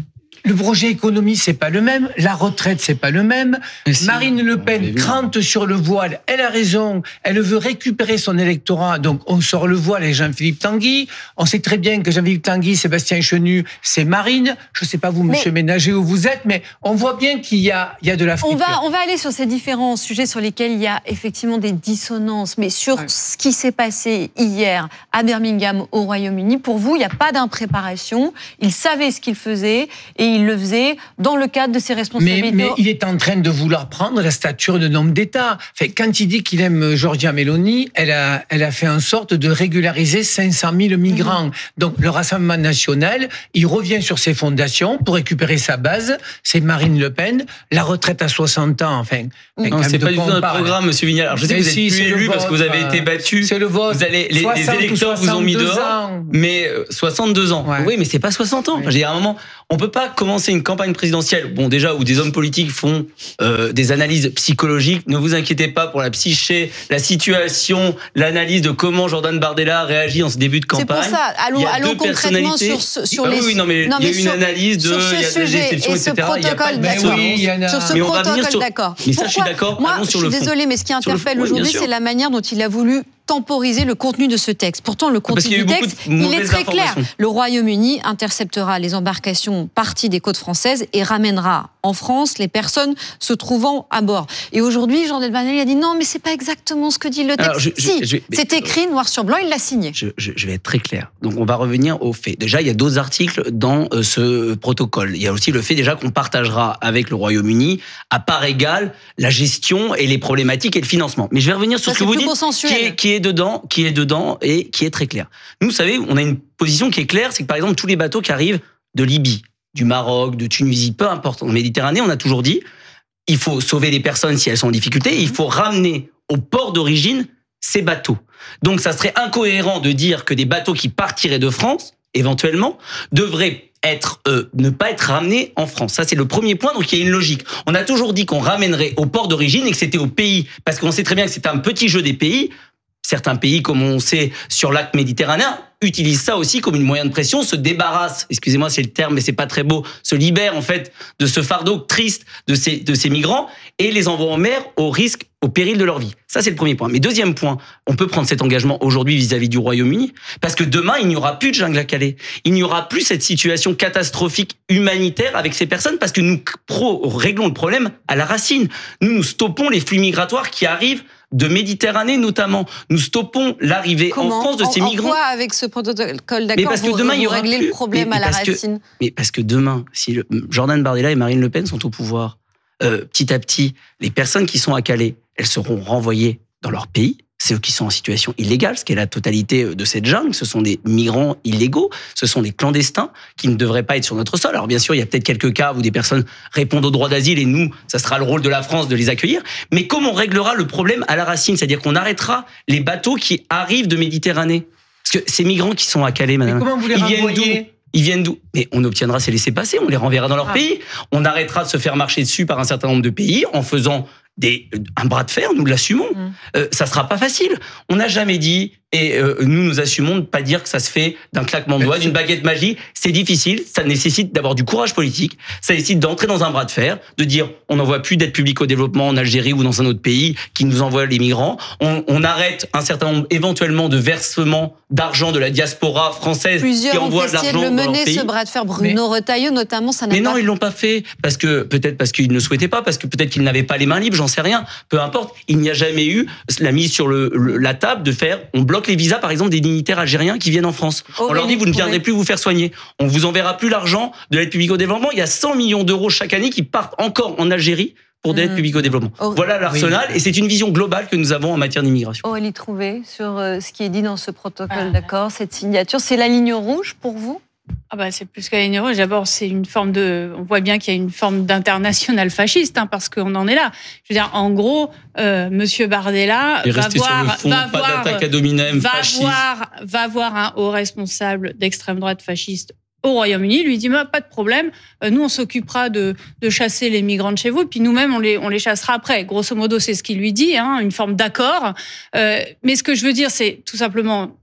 Le projet économie, c'est pas le même. La retraite, c'est pas le même. Si, Marine Le Pen crante sur le voile. Elle a raison. Elle veut récupérer son électorat. Donc, on sort le voile avec Jean-Philippe Tanguy. On sait très bien que Jean-Philippe Tanguy, Sébastien Chenu, c'est Marine. Je sais pas vous, monsieur mais, Ménager, où vous êtes, mais on voit bien qu'il y a, il y a de la friture. On va, on va aller sur ces différents sujets sur lesquels il y a effectivement des dissonances. Mais sur ouais. ce qui s'est passé hier à Birmingham, au Royaume-Uni, pour vous, il n'y a pas d'impréparation. Il savait ce qu'il faisait et il le faisait dans le cadre de ses responsabilités. Mais, mais il est en train de vouloir prendre la stature d'un homme d'État. Enfin, quand il dit qu'il aime Giorgia Meloni, elle a, elle a fait en sorte de régulariser cinq cent mille migrants. Mmh. Donc, le Rassemblement national, il revient sur ses fondations pour récupérer sa base. C'est Marine Le Pen. La retraite à soixante ans, enfin... Non, c'est pas du tout notre programme, monsieur Vignal. Alors, je sais que vous êtes si, plus élu parce que vous avez été battu. C'est le vote. Vous allez, les, les électeurs vous ont mis dehors. Ans. Mais soixante-deux ans. Ouais. Oui, mais c'est pas soixante ans. Ouais. J'ai à un moment... On peut pas commencer une campagne présidentielle, bon déjà où des hommes politiques font euh, des analyses psychologiques. Ne vous inquiétez pas pour la psyché, la situation, l'analyse de comment Jordan Bardella réagit en ce début de campagne. C'est pour ça. Allons, allons concrètement sur, sur ah, les. Oui, non mais non, il y a mais une sur, analyse de, il y a de la déception, et ce et cetera. Protocole, il y a d'accord. Oui, il y en a... Sur ce mais protocole, d'accord. Mais ça, je suis d'accord. Moi, je suis désolée, mais ce qui interpelle aujourd'hui, c'est la manière dont il a voulu temporiser le contenu de ce texte. Pourtant, le contenu du texte, il est très clair. Le Royaume-Uni interceptera les embarcations parties des côtes françaises et ramènera en France les personnes se trouvant à bord. Et aujourd'hui, Jordan Bardella a dit non, mais c'est pas exactement ce que dit le texte. Alors, je, si, je, je, c'est écrit noir sur blanc, il l'a signé. Je, je, je vais être très clair. Donc, on va revenir aux faits. Déjà, il y a d'autres articles dans euh, ce protocole. Il y a aussi le fait déjà qu'on partagera avec le Royaume-Uni à part égale la gestion et les problématiques et le financement. Mais je vais revenir sur ça, ce que vous dites, qui est, qui est dedans, qui est dedans et qui est très clair. Nous, vous savez, on a une position qui est claire, c'est que par exemple tous les bateaux qui arrivent de Libye, du Maroc, de Tunisie, peu importe, en Méditerranée, on a toujours dit, il faut sauver les personnes si elles sont en difficulté, et il faut ramener au port d'origine ces bateaux. Donc ça serait incohérent de dire que des bateaux qui partiraient de France, éventuellement, devraient être euh, ne pas être ramenés en France. Ça, c'est le premier point, donc il y a une logique. On a toujours dit qu'on ramènerait au port d'origine et que c'était au pays, parce qu'on sait très bien que c'est un petit jeu des pays. Certains pays, comme on sait, sur l'arc méditerranéen, utilisent ça aussi comme une moyen de pression, se débarrassent, excusez-moi, c'est le terme, mais c'est pas très beau, se libèrent en fait de ce fardeau triste de ces, de ces migrants et les envoient en mer au risque, au péril de leur vie. Ça, c'est le premier point. Mais deuxième point, on peut prendre cet engagement aujourd'hui vis-à-vis du Royaume-Uni, parce que demain, il n'y aura plus de jungle à Calais. Il n'y aura plus cette situation catastrophique humanitaire avec ces personnes, parce que nous pro- réglons le problème à la racine. Nous, nous stoppons les flux migratoires qui arrivent de Méditerranée notamment. Nous stoppons l'arrivée Comment, en France de ces en, migrants. En quoi, avec ce protocole d'accord, mais parce que vous, demain, vous il y aura réglez plus, le problème mais, mais à la parce racine que, Mais parce que demain, si le, Jordan Bardella et Marine Le Pen sont au pouvoir, euh, petit à petit, les personnes qui sont à Calais, elles seront renvoyées dans leur pays. C'est eux qui sont en situation illégale, ce qui est la totalité de cette jungle. Ce sont des migrants illégaux, ce sont des clandestins qui ne devraient pas être sur notre sol. Alors bien sûr, il y a peut-être quelques cas où des personnes répondent au droit d'asile et nous, ça sera le rôle de la France de les accueillir. Mais comment on réglera le problème à la racine ? C'est-à-dire qu'on arrêtera les bateaux qui arrivent de Méditerranée. Parce que ces migrants qui sont à Calais, madame, mais comment vous les ils viennent renvoyez d'où ? Ils viennent d'où ? Mais on obtiendra ces laissez-passer, on les renverra dans leur ah. pays. On arrêtera de se faire marcher dessus par un certain nombre de pays en faisant des, un bras de fer, nous l'assumons. Mmh. Euh, ça sera pas facile. On n'a jamais dit, et euh, nous nous assumons de ne pas dire que ça se fait d'un claquement de doigts, d'une baguette magique. C'est difficile, ça nécessite d'avoir du courage politique, ça nécessite d'entrer dans un bras de fer, de dire on n'envoie plus d'aide publique au développement en Algérie ou dans un autre pays qui nous envoie les migrants. On, on arrête un certain nombre éventuellement de versements d'argent de la diaspora française Plusieurs qui envoie de l'argent dans leur pays. Plusieurs ont essayé de le mener, ce bras de fer. Bruno mais, Retailleau notamment, ça n'a mais pas... Mais non, ils l'ont pas fait. Parce que, peut-être parce qu'ils ne souhaitaient pas, parce que peut-être qu'ils n'avaient pas les mains libres, j'en sais rien. Peu importe. Il n'y a jamais eu la mise sur le, le, la table de faire, on bloque les visas, par exemple, des dignitaires algériens qui viennent en France. Oh, on leur dit, vous ne viendrez plus vous faire soigner. On vous enverra plus l'argent de l'aide publique au développement. Il y a cent millions d'euros chaque année qui partent encore en Algérie pour de l'aide mmh. publique au développement. Oh, voilà l'arsenal, oui. Et c'est une vision globale que nous avons en matière d'immigration. Aurélie Trouvé, sur euh, ce qui est dit dans ce protocole ah. d'accord, cette signature, c'est la ligne rouge pour vous ? Ah bah c'est plus que la ligne rouge. D'abord, c'est une forme de. On voit bien qu'il y a une forme d'international fasciste, hein, parce qu'on en est là. Je veux dire, en gros, euh, Monsieur Bardella Et va voir, sur le fond, va pas voir, d'attaque ad hominem va fasciste. voir, va voir un haut responsable d'extrême droite fasciste au Royaume-Uni, lui dit bah, pas de problème, nous on s'occupera de, de chasser les migrants de chez vous, puis nous-mêmes on les, on les chassera après. Grosso modo, c'est ce qu'il lui dit, hein, une forme d'accord. Euh, mais ce que je veux dire, c'est tout simplement.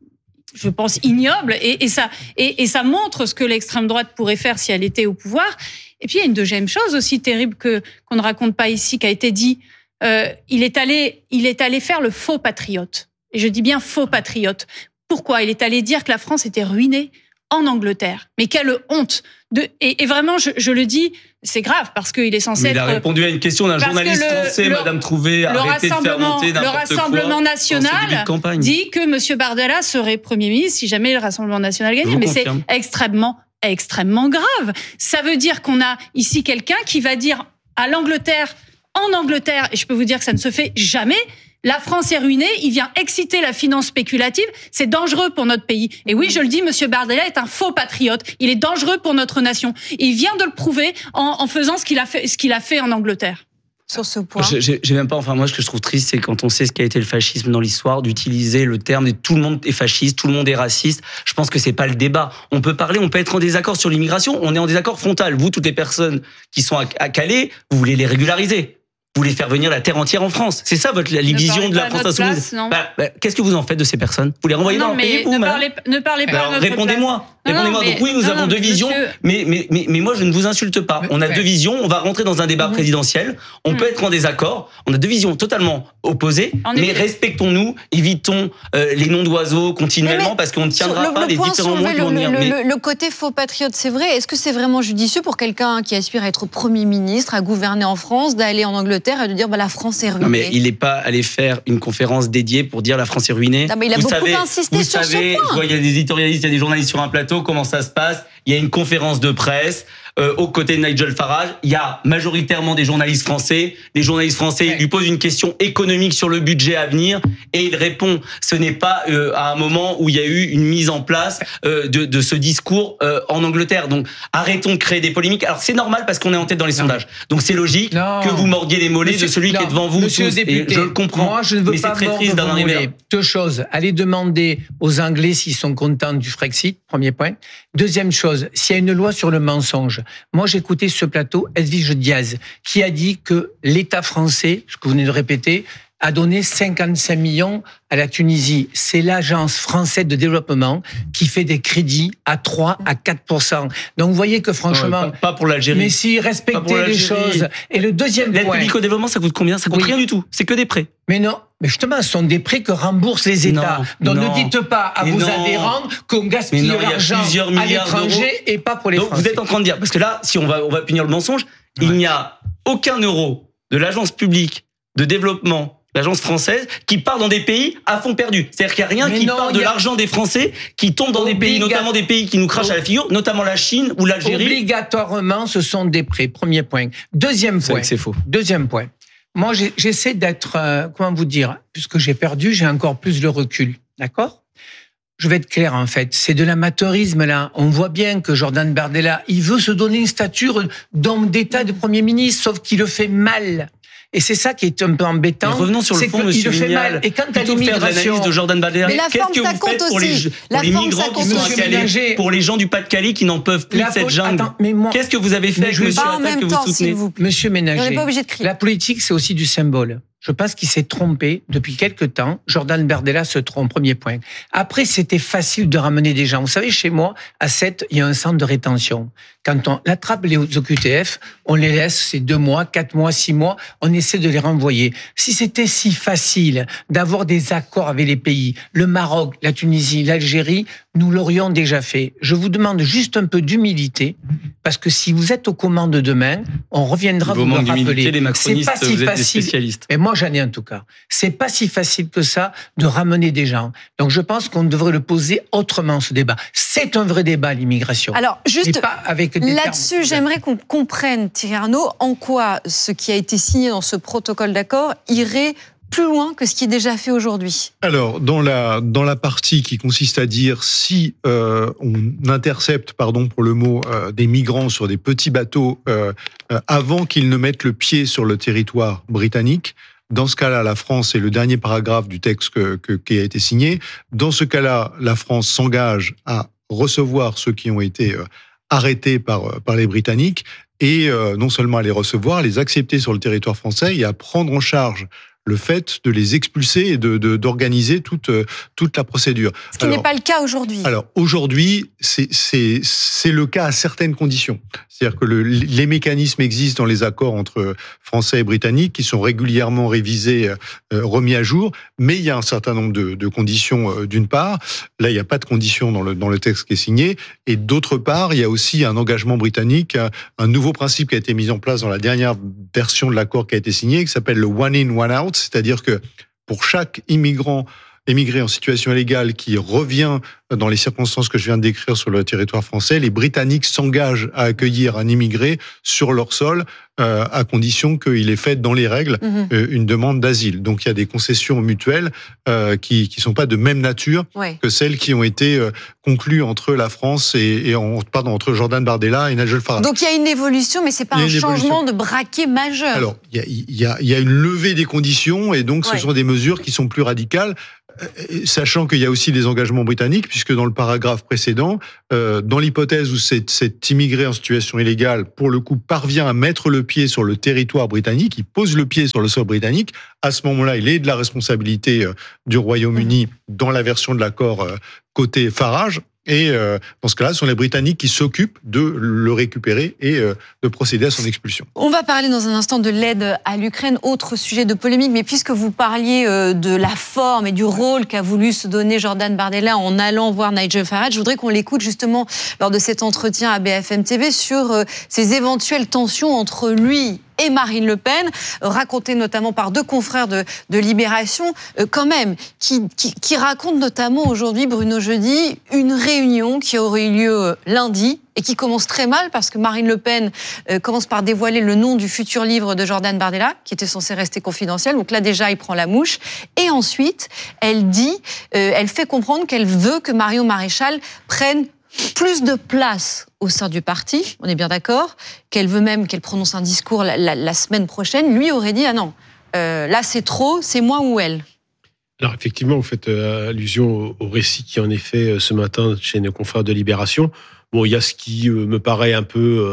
je pense, ignoble, et, et, ça, et, et ça montre ce que l'extrême droite pourrait faire si elle était au pouvoir. Et puis il y a une deuxième chose aussi terrible que, qu'on ne raconte pas ici, qui a été dit, euh, il est allé, il est allé faire le faux patriote. Et je dis bien faux patriote. Pourquoi ? Il est allé dire que la France était ruinée en Angleterre. Mais quelle honte de, et, et vraiment, je, je le dis, c'est grave parce qu'il est censé Mais être... Il a répondu à une question d'un journaliste le, français, le, Madame Trouvé, arrêtez de faire monter n'importe quoi. Le Rassemblement national dit que M. Bardella serait Premier ministre si jamais le Rassemblement national gagnait. Mais confirme. C'est extrêmement, extrêmement grave. Ça veut dire qu'on a ici quelqu'un qui va dire à l'Angleterre, en Angleterre, et je peux vous dire que ça ne se fait jamais, la France est ruinée, il vient exciter la finance spéculative, c'est dangereux pour notre pays. Et oui, je le dis, M. Bardella est un faux patriote, il est dangereux pour notre nation. Il vient de le prouver en, en faisant ce qu'il a fait, ce qu'il a fait en Angleterre. Sur ce point. J'ai, j'ai même pas, enfin moi ce que je trouve triste, c'est quand on sait ce qu'a été le fascisme dans l'histoire, d'utiliser le terme et tout le monde est fasciste, tout le monde est raciste. Je pense que c'est pas le débat. On peut parler, on peut être en désaccord sur l'immigration, on est en désaccord frontal. Vous, toutes les personnes qui sont à, à Calais, vous voulez les régulariser. Vous voulez faire venir la terre entière en France. C'est ça votre la vision de la France insoumise. Bah, bah, qu'est-ce que vous en faites de ces personnes ? Vous les renvoyez non, dans leur pays, vous, ne parlez, ne parlez pas. Alors, répondez-moi. Non, répondez-moi. non, Donc oui, nous non, avons non, deux visions, monsieur... mais, mais mais mais moi je ne vous insulte pas. On a ouais. deux visions. On va rentrer dans un débat mmh. présidentiel. On mmh. peut être en désaccord. On a deux visions totalement opposées, en mais effet. respectons-nous, évitons euh, les noms d'oiseaux continuellement mais mais parce qu'on ne tiendra le, pas le les différents mots qui vont venir. Le, mais... le, le côté faux patriote, c'est vrai. Est-ce que c'est vraiment judicieux pour quelqu'un qui aspire à être Premier ministre, à gouverner en France, d'aller en Angleterre et de dire bah, la France est ruinée ? Non, mais il n'est pas allé faire une conférence dédiée pour dire la France est ruinée. Non, mais il a vous beaucoup savez, insisté vous sur savez, ce point. Je vois, il y a des éditorialistes, il y a des journalistes sur un plateau, comment ça se passe ? Il y a une conférence de presse euh, aux côtés de Nigel Farage. Il y a majoritairement des journalistes français. Les journalistes français ouais. lui posent une question économique sur le budget à venir et il répond. Ce n'est pas euh, à un moment où il y a eu une mise en place euh, de, de ce discours euh, en Angleterre. Donc arrêtons de créer des polémiques. Alors c'est normal parce qu'on est en tête dans les non. sondages. Donc c'est logique non. que vous mordiez les mollets Monsieur, de celui non. qui est devant vous. Monsieur tous. le député, et je le comprends. Moi je ne veux mais pas c'est très triste d'en arriver. Deux choses. Allez demander aux Anglais s'ils sont contents du Frexit. Premier point. Deuxième chose, s'il y a une loi sur le mensonge. Moi, j'ai écouté ce plateau, Edwige Diaz, qui a dit que l'État français, ce que vous venez de répéter, a donné cinquante-cinq millions à la Tunisie. C'est l'agence française de développement qui fait des crédits à trois à quatre pour cent. Donc, vous voyez que franchement... Non, pas, pas pour l'Algérie. Mais si, respectez les choses. Et le deuxième L'aide point... publique au développement, ça coûte combien ? Ça coûte oui. rien du tout. C'est que des prêts. Mais non. Mais justement, ce sont des prêts que remboursent les États. Non, Donc non, ne dites pas à vos adhérents qu'on gaspille non, l'argent à l'étranger et pas pour les Donc Français. Vous êtes en train de dire, parce que là, si on va, on va punir le mensonge, ouais. il n'y a aucun euro de l'agence publique de développement, l'agence française, qui part dans des pays à fond perdu. C'est-à-dire qu'il n'y a rien Mais qui non, part de a... l'argent des Français qui tombe dans Obliga... des pays, notamment des pays qui nous crachent à la figure, notamment la Chine ou l'Algérie. Obligatoirement, ce sont des prêts. Premier point. Deuxième point. C'est vrai que c'est faux. Deuxième point. Moi, j'essaie d'être, euh, comment vous dire, puisque j'ai perdu, j'ai encore plus le recul, d'accord ? Je vais être clair, en fait, c'est de l'amateurisme, là. On voit bien que Jordan Bardella, il veut se donner une stature d'homme d'État, de Premier ministre, sauf qu'il le fait mal. Et c'est ça qui est un peu embêtant. Mais revenons sur le fond, monsieur Vignal. Et quant à l'immigration, de Jordan Bardella, mais la qu'est-ce forme, que vous faites pour les, pour les migrants qui sont à Calais, pour les gens du Pas-de-Calais qui n'en peuvent plus de cette jungle? Qu'est-ce que vous avez fait avec monsieur Attal que vous soutenez? Monsieur Ménager, la politique, c'est aussi du symbole. Je pense qu'il s'est trompé depuis quelque temps. Jordan Bardella se trompe, premier point. Après, c'était facile de ramener des gens. Vous savez, chez moi, à Sète, il y a un centre de rétention. Quand on attrape les O Q T F, on les laisse, c'est deux mois, quatre mois, six mois, on essaie de les renvoyer. Si c'était si facile d'avoir des accords avec les pays, le Maroc, la Tunisie, l'Algérie, nous l'aurions déjà fait. Je vous demande juste un peu d'humilité, parce que si vous êtes aux commandes demain, on reviendra vous, vous me rappeler. Les macronistes, c'est pas si vous êtes facile. Des spécialistes. Mais moi, j'en ai en tout cas. C'est pas si facile que ça de ramener des gens. Donc, je pense qu'on devrait le poser autrement, ce débat. C'est un vrai débat, l'immigration. Alors, juste pas avec des là-dessus, j'aimerais qu'on comprenne, Thierry Arnaud, en quoi ce qui a été signé dans ce protocole d'accord irait plus loin que ce qui est déjà fait aujourd'hui. Alors, dans la, dans la partie qui consiste à dire si euh, on intercepte, pardon pour le mot, euh, des migrants sur des petits bateaux euh, euh, avant qu'ils ne mettent le pied sur le territoire britannique, dans ce cas-là, la France, c'est le dernier paragraphe du texte que, que, qui a été signé, dans ce cas-là, la France s'engage à recevoir ceux qui ont été euh, arrêtés par, par les Britanniques et euh, non seulement à les recevoir, à les accepter sur le territoire français et à prendre en charge le fait de les expulser et de, de, d'organiser toute, toute la procédure. Ce qui alors, n'est pas le cas aujourd'hui. Alors aujourd'hui, c'est, c'est, c'est le cas à certaines conditions. C'est-à-dire que le, les mécanismes existent dans les accords entre Français et Britanniques qui sont régulièrement révisés, euh, remis à jour, mais il y a un certain nombre de, de conditions euh, d'une part. Là, il n'y a pas de conditions dans le, dans le texte qui est signé. Et d'autre part, il y a aussi un engagement britannique, un, un nouveau principe qui a été mis en place dans la dernière version de l'accord qui a été signé, qui s'appelle le one in, one out, c'est-à-dire que pour chaque immigrant émigré en situation illégale qui revient dans les circonstances que je viens de décrire sur le territoire français, les Britanniques s'engagent à accueillir un immigré sur leur sol euh, à condition qu'il ait fait dans les règles mmh. euh, une demande d'asile. Donc il y a des concessions mutuelles euh, qui qui sont pas de même nature ouais. que celles qui ont été euh, conclues entre la France et, et en, pardon entre Jordan Bardella et Nigel Farage. Donc il y a une évolution, mais c'est pas un changement de braquet majeur. Alors il y a il y a il y a une levée des conditions et donc ouais. ce sont des mesures qui sont plus radicales. Sachant qu'il y a aussi des engagements britanniques, puisque dans le paragraphe précédent, euh, dans l'hypothèse où cet, cet immigré en situation illégale, pour le coup, parvient à mettre le pied sur le territoire britannique, il pose le pied sur le sol britannique, à ce moment-là, il est de la responsabilité euh, du Royaume-Uni dans la version de l'accord euh, côté Farage. Et euh, dans ce cas-là, ce sont les Britanniques qui s'occupent de le récupérer et euh, de procéder à son expulsion. On va parler dans un instant de l'aide à l'Ukraine, autre sujet de polémique, mais puisque vous parliez euh, de la forme et du rôle qu'a voulu se donner Jordan Bardella en allant voir Nigel Farage, je voudrais qu'on l'écoute justement lors de cet entretien à B F M T V sur euh, ces éventuelles tensions entre lui et Marine Le Pen, raconté notamment par deux confrères de, de Libération, euh, quand même, qui, qui, qui racontent notamment aujourd'hui, Bruno Jeudi, une réunion qui aurait eu lieu lundi et qui commence très mal parce que Marine Le Pen euh, commence par dévoiler le nom du futur livre de Jordan Bardella, qui était censé rester confidentiel. Donc là, déjà, il prend la mouche. Et ensuite, elle dit, euh, elle fait comprendre qu'elle veut que Marion Maréchal prenne plus de place au sein du parti, on est bien d'accord, qu'elle veut même qu'elle prononce un discours la, la, la semaine prochaine. Lui aurait dit, ah non, euh, là c'est trop, c'est moi ou elle. Alors effectivement, vous faites euh, allusion au, au récit qui en est fait euh, ce matin chez nos confrères de Libération. Bon, il y a ce qui euh, me paraît un peu euh,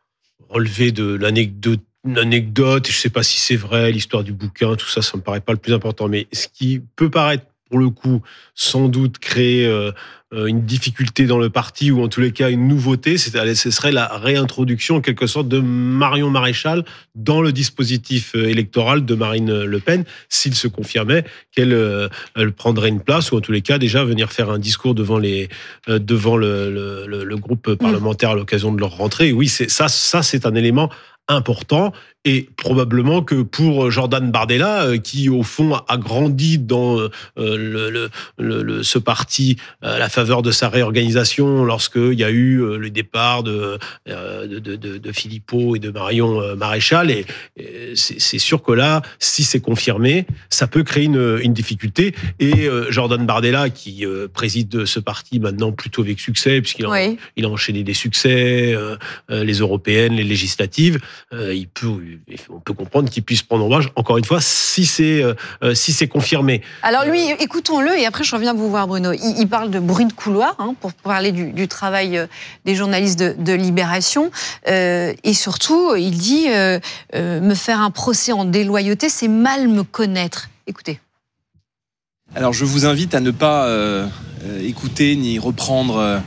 relevé de l'anecdote, une anecdote, je ne sais pas si c'est vrai, l'histoire du bouquin, tout ça, ça ne me paraît pas le plus important, mais ce qui peut paraître pour le coup, sans doute créer euh, une difficulté dans le parti ou en tous les cas une nouveauté, c'est, ce serait la réintroduction en quelque sorte de Marion Maréchal dans le dispositif électoral de Marine Le Pen, s'il se confirmait qu'elle euh, elle prendrait une place ou en tous les cas déjà venir faire un discours devant, les, euh, devant le, le, le, le groupe parlementaire à l'occasion de leur rentrée. Oui, c'est, ça, ça c'est un élément important et probablement que pour Jordan Bardella, qui au fond a grandi dans euh, le, le, le, ce parti à la faveur de sa réorganisation lorsqu'il y a eu le départ de, de, de, de Philippot et de Marion Maréchal, et, et c'est, c'est sûr que là, si c'est confirmé, ça peut créer une, une difficulté. Et euh, Jordan Bardella, qui euh, préside ce parti maintenant plutôt avec succès, puisqu'il a, oui. il a enchaîné des succès, euh, les européennes, les législatives, euh, il peut on peut comprendre qu'il puisse prendre en marge, encore une fois, si c'est, euh, si c'est confirmé. Alors lui, écoutons-le, et après je reviens vous voir, Bruno. Il, il parle de bruit de couloir, hein, pour parler du, du travail des journalistes de, de Libération, euh, et surtout, il dit euh, euh, me faire un procès en déloyauté, c'est mal me connaître. Écoutez. Alors je vous invite à ne pas euh, écouter ni reprendre euh,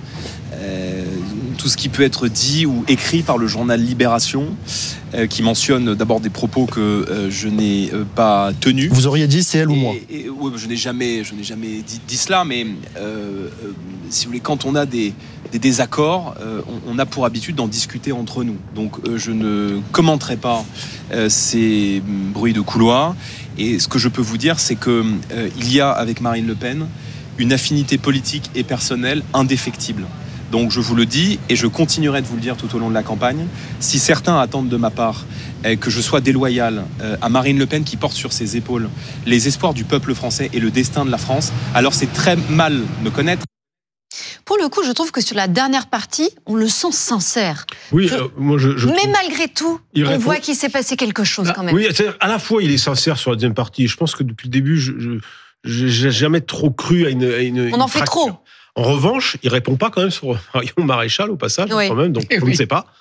tout ce qui peut être dit ou écrit par le journal Libération, euh, qui mentionne d'abord des propos que euh, je n'ai euh, pas tenus. Vous auriez dit c'est elle et, ou moi et, ouais, je n'ai jamais, je n'ai jamais dit, dit cela, mais euh, euh, si vous voulez, quand on a des, des désaccords, euh, on, on a pour habitude d'en discuter entre nous. Donc euh, je ne commenterai pas euh, ces bruits de couloir. Et ce que je peux vous dire, c'est que euh, il y a avec Marine Le Pen une affinité politique et personnelle indéfectible. Donc je vous le dis, et je continuerai de vous le dire tout au long de la campagne, si certains attendent de ma part eh, que je sois déloyal euh, à Marine Le Pen qui porte sur ses épaules les espoirs du peuple français et le destin de la France, alors c'est très mal me connaître. Pour le coup, je trouve que sur la dernière partie, on le sent sincère. Oui, je... euh, moi je, je Mais trouve... malgré tout, il on répond... voit qu'il s'est passé quelque chose bah, quand même. Oui, à la fois il est sincère sur la deuxième partie. Je pense que depuis le début, je, je, je n'ai jamais trop cru à une, à une On une en fait fracture. trop. En revanche, il répond pas quand même sur Marion Maréchal au passage, oui. quand même, donc on oui. ne sait pas.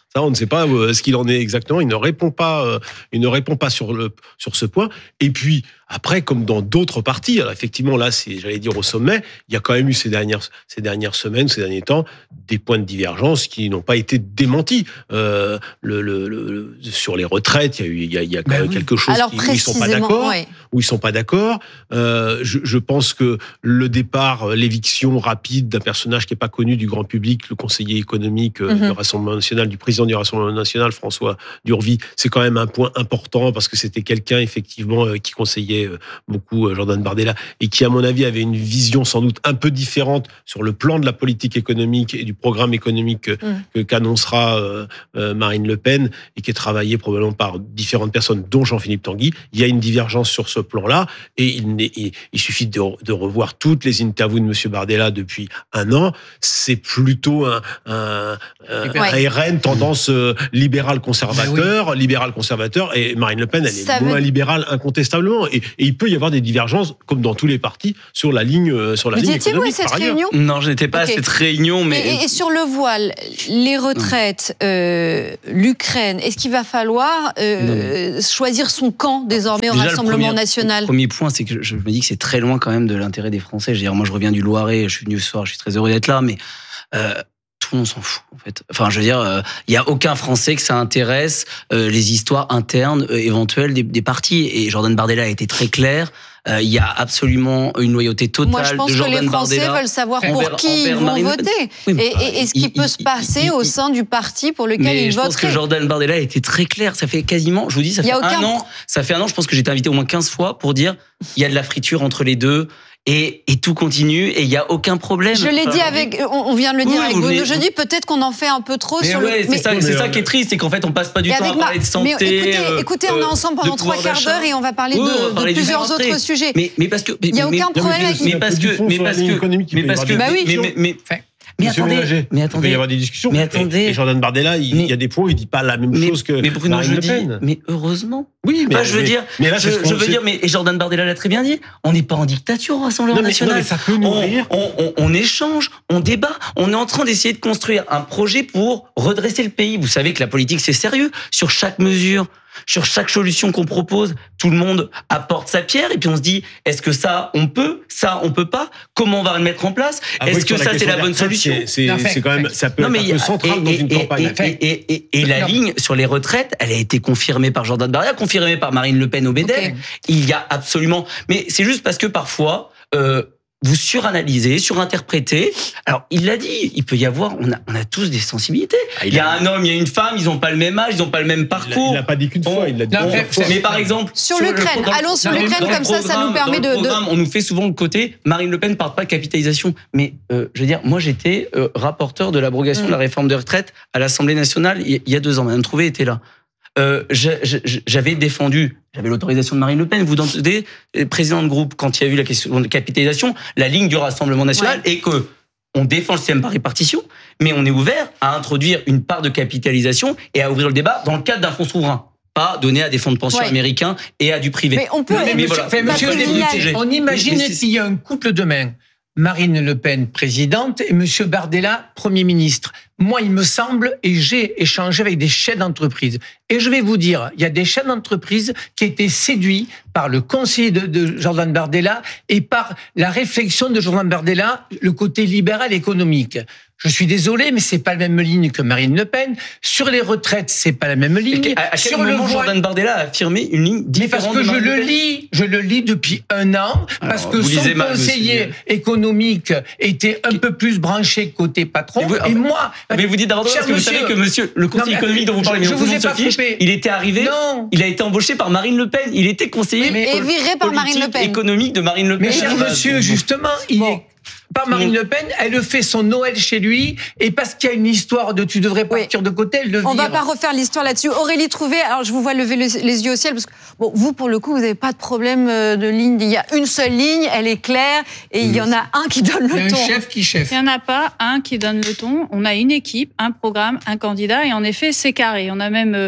Ça, on ne sait pas ce qu'il en est exactement. Il ne répond pas, euh, il ne répond pas sur le sur ce point. Et puis après, comme dans d'autres partis, alors effectivement là, c'est, j'allais dire au sommet, il y a quand même eu ces dernières ces dernières semaines, ces derniers temps, des points de divergence qui n'ont pas été démentis. Euh, le, le, le sur les retraites, il y a eu il y a, il y a quand ben même oui. quelque chose alors, qui, où ils sont pas d'accord, ouais. où ils sont pas d'accord. Euh, je, je pense que le départ, l'éviction rapide d'un personnage qui est pas connu du grand public, le conseiller économique mm-hmm. du Rassemblement national, du président du Rassemblement national, François Durvy, c'est quand même un point important parce que c'était quelqu'un effectivement qui conseillait beaucoup Jordan Bardella et qui, à mon avis, avait une vision sans doute un peu différente sur le plan de la politique économique et du programme économique mm. qu'annoncera euh, euh, Marine Le Pen et qui est travaillé probablement par différentes personnes, dont Jean-Philippe Tanguy. Il y a une divergence sur ce plan-là et il, il, il suffit de, de revoir toutes les interviews de M. Bardella depuis un an. C'est plutôt un, un, un, ouais. un R N tendance libéral-conservateur, oui. libéral-conservateur, et Marine Le Pen, elle ça est veut... moins libérale incontestablement. Et, et il peut y avoir des divergences, comme dans tous les partis, sur la ligne, sur la Vous ligne économique. Vous étiez-vous à cette réunion ? Non, je n'étais pas okay. à cette réunion, mais... Et, et sur le voile, les retraites, euh, l'Ukraine, est-ce qu'il va falloir euh, choisir son camp désormais au Déjà, Rassemblement premier, national ? Le premier point, c'est que je me dis que c'est très loin quand même de l'intérêt des Français. Je veux dire, moi, je reviens du Loiret, je suis venu ce soir, je suis très heureux d'être là, mais... Euh, tout le monde s'en fout, en fait. Enfin, je veux dire, il euh, y a aucun Français que ça intéresse euh, les histoires internes euh, éventuelles des, des partis. Et Jordan Bardella a été très clair. Il euh, y a absolument une loyauté totale Moi, je pense de Jordan que les Français Bardella veulent savoir pour envers, qui ils vont Marine voter. Oui, et, et, et ce qui il, peut il, se passer il, au sein du parti pour lequel ils voteraient. Je pense que Jordan Bardella a été très clair. Ça fait quasiment, je vous dis, ça fait un an. Ça fait un an, je pense que j'ai été invité au moins quinze fois pour dire il y a de la friture entre les deux. Et, et tout continue et il y a aucun problème. Je l'ai dit avec, on vient de le dire oui, avec Bruno Jeudi, peut-être qu'on en fait un peu trop mais sur ouais, le. C'est mais ça, c'est ça qui est triste, c'est qu'en fait on passe pas du temps à parler de santé. Mais écoutez, euh, écoutez, on est ensemble pendant trois quarts d'heure et on va parler oui, de, va parler de plusieurs autres sujets. Mais, mais parce que il y a aucun problème avec. Mais parce que, mais parce que, mais parce que, bah oui. mais mais Mais Monsieur attendez, Mélanger, mais attendez, il peut y avoir des discussions. Mais attendez, et Jordan Bardella, il, mais, il y a des points où il dit pas la même mais, chose que mais Bruno Marine Le Pen. Dis, mais heureusement. Oui, mais enfin, je veux mais, dire, mais là, je, je veux dire, mais et Jordan Bardella l'a très bien dit. On n'est pas en dictature au Rassemblement non, mais, national. Non, mais ça peut nourrir. On, on, on, on échange, on débat. On est en train d'essayer de construire un projet pour redresser le pays. Vous savez que la politique c'est sérieux. Sur chaque mesure, sur chaque solution qu'on propose, tout le monde apporte sa pierre et puis on se dit est-ce que ça on peut, ça on peut pas, comment on va le mettre en place, après, est-ce que ça c'est la bonne solution? C'est, c'est, c'est quand même ça peut non, être un peu central et, dans et, une et, campagne. Et, et, et, et, et la ligne sur les retraites, elle a été confirmée par Jordan Bardella, confirmée par Marine Le Pen au B D E. Okay. Il y a absolument, mais c'est juste parce que parfois. Euh, Vous suranalysez, surinterprétez. Alors, il l'a dit, il peut y avoir, on a, on a tous des sensibilités. Ah, il, il y a un homme, il y a une femme, ils n'ont pas le même âge, ils n'ont pas le même parcours. Il n'a pas dit qu'une fois, il l'a dit. Non, mais, mais par exemple... Sur, sur l'Ukraine, allons sur l'Ukraine, comme ça, ça nous permet de... Programme, de... On nous fait souvent le côté, Marine Le Pen ne parle pas de capitalisation. Mais, euh, je veux dire, moi, j'étais euh, rapporteur de l'abrogation mmh. de la réforme des retraites à l'Assemblée nationale il y a deux ans. Madame Trouvé était là. Euh, j'avais défendu, j'avais l'autorisation de Marine Le Pen, vous entendez, président de groupe, quand il y a eu la question de capitalisation, la ligne du Rassemblement national ouais. est que on défend le système par répartition, mais on est ouvert à introduire une part de capitalisation et à ouvrir le débat dans le cadre d'un fonds souverain. Pas donné à des fonds de pension ouais. américains et à du privé. Mais on peut. Mais, mais, mais voilà. Fait, monsieur le député, on imagine mais, mais s'il y a un couple demain. Marine Le Pen, présidente, et Monsieur Bardella, Premier ministre. Moi, il me semble, et j'ai échangé avec des chefs d'entreprise. Et je vais vous dire, il y a des chefs d'entreprise qui étaient séduits par le conseiller de, de Jordan Bardella et par la réflexion de Jordan Bardella, le côté libéral économique. Je suis désolé, mais c'est pas la même ligne que Marine Le Pen. Sur les retraites, c'est pas la même ligne. À, à quel Sur moment le voile... Jordan Bardella a affirmé une ligne différente? Mais parce que je le lis, je le lis depuis un an, parce Alors, que son mal, conseiller monsieur. économique était un peu plus branché côté patron. Et, vous, et moi, mais vous dites d'abord parce que monsieur, vous savez que monsieur, le conseiller non, économique dont vous parlez, je, je vous ai pas fiche, il était arrivé, non. il a été embauché par Marine Le Pen, il était conseiller mais, et viré par Marine Le Pen. économique de Marine Le Pen. Mais cher monsieur, justement, il est pas Marine Le Pen, elle fait son Noël chez lui, et parce qu'il y a une histoire de tu devrais partir oui. de côté, elle le vire. On va pas refaire l'histoire là-dessus. Aurélie Trouvé, alors je vous vois lever les yeux au ciel, parce que bon, vous, pour le coup, vous n'avez pas de problème de ligne. Il y a une seule ligne, elle est claire, et il y en a un qui donne le ton. Il y a un chef qui chef. Il n'y en a pas un qui donne le ton. On a une équipe, un programme, un candidat, et en effet, c'est carré. On a même... Euh,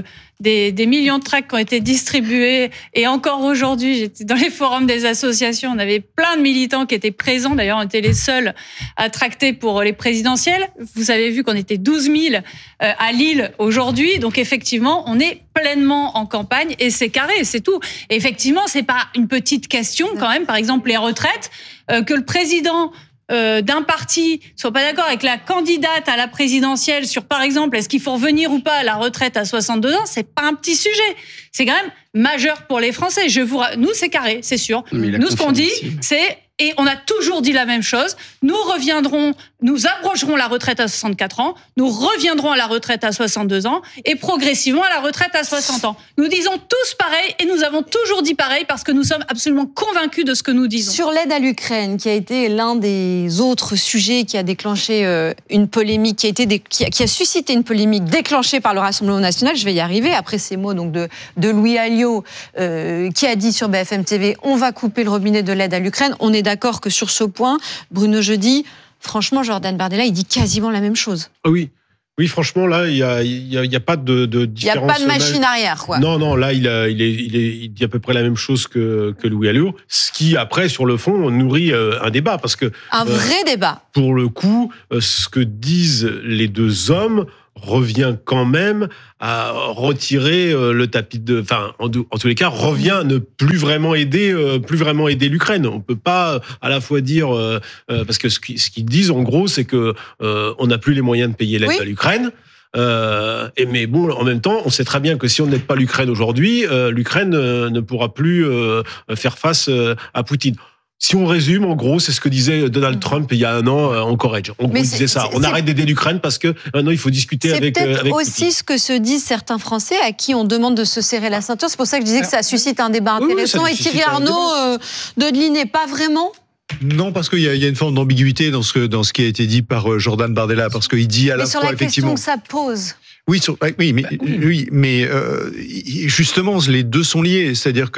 des, des millions de tracts qui ont été distribués. Et encore aujourd'hui, j'étais dans les forums des associations, on avait plein de militants qui étaient présents. D'ailleurs, on était les seuls à tracter pour les présidentielles. Vous avez vu qu'on était douze mille à Lille aujourd'hui. Donc effectivement, on est pleinement en campagne et c'est carré, c'est tout. Et effectivement, c'est pas une petite question quand même. Par exemple, les retraites, euh, que le président Euh, d'un parti soit pas d'accord avec la candidate à la présidentielle sur, par exemple, est-ce qu'il faut revenir ou pas à la retraite à soixante-deux ans, c'est pas un petit sujet. C'est quand même majeur pour les Français. Je vous, nous, c'est carré, c'est sûr. Nous, ce qu'on dit, c'est, et on a toujours dit la même chose, nous reviendrons, nous abrogerons la retraite à soixante-quatre ans, nous reviendrons à la retraite à soixante-deux ans, et progressivement à la retraite à soixante ans. Nous disons tous pareil, et nous avons toujours dit pareil, parce que nous sommes absolument convaincus de ce que nous disons. Sur l'aide à l'Ukraine, qui a été l'un des autres sujets qui a déclenché euh, une polémique, qui a, été dé... qui, a, qui a suscité une polémique déclenchée par le Rassemblement national, je vais y arriver, après ces mots donc, de, de Louis Alliot, euh, qui a dit sur B F M T V, on va couper le robinet de l'aide à l'Ukraine. On est d'accord que sur ce point, Bruno Jeudi, franchement, Jordan Bardella, il dit quasiment la même chose. Oui. Oui, franchement, là, il n'y a, y a, y a pas de, de différence. Il n'y a pas de machine arrière, quoi. Non, non, là, il, a, il, est, il, est, il dit à peu près la même chose que, que Louis Alliot, ce qui, après, sur le fond, nourrit euh, un débat. Parce que, un vrai euh, débat. Pour le coup, euh, ce que disent les deux hommes revient quand même à retirer euh, le tapis de, enfin, en, en tous les cas, revient à ne plus vraiment aider, euh, plus vraiment aider l'Ukraine. On peut pas à la fois dire, euh, euh, parce que ce qu'ils, ce qu'ils disent en gros, c'est que euh, on n'a plus les moyens de payer l'aide oui. à l'Ukraine. Euh, et mais bon, en même temps, on sait très bien que si on n'aide pas l'Ukraine aujourd'hui, euh, l'Ukraine euh, ne pourra plus euh, faire face euh, à Poutine. Si on résume, en gros, c'est ce que disait Donald Trump il y a un an en Corrège. En gros, il disait ça. On arrête d'aider l'Ukraine parce que maintenant, il faut discuter c'est avec. C'est peut-être avec aussi Poutine. Ce que se disent certains Français à qui on demande de se serrer la ceinture. C'est pour ça que je disais que ça suscite un débat intéressant. Oui, oui, et Thierry Arnaud, euh, Dodely, pas vraiment. Non, parce qu'il y, y a une forme d'ambiguïté dans ce, que, dans ce qui a été dit par Jordan Bardella, parce qu'il dit à mais la fois effectivement. Mais sur la question que ça pose. Oui, sur, oui, mais, bah, oui. oui, mais euh, justement, les deux sont liés. C'est-à-dire que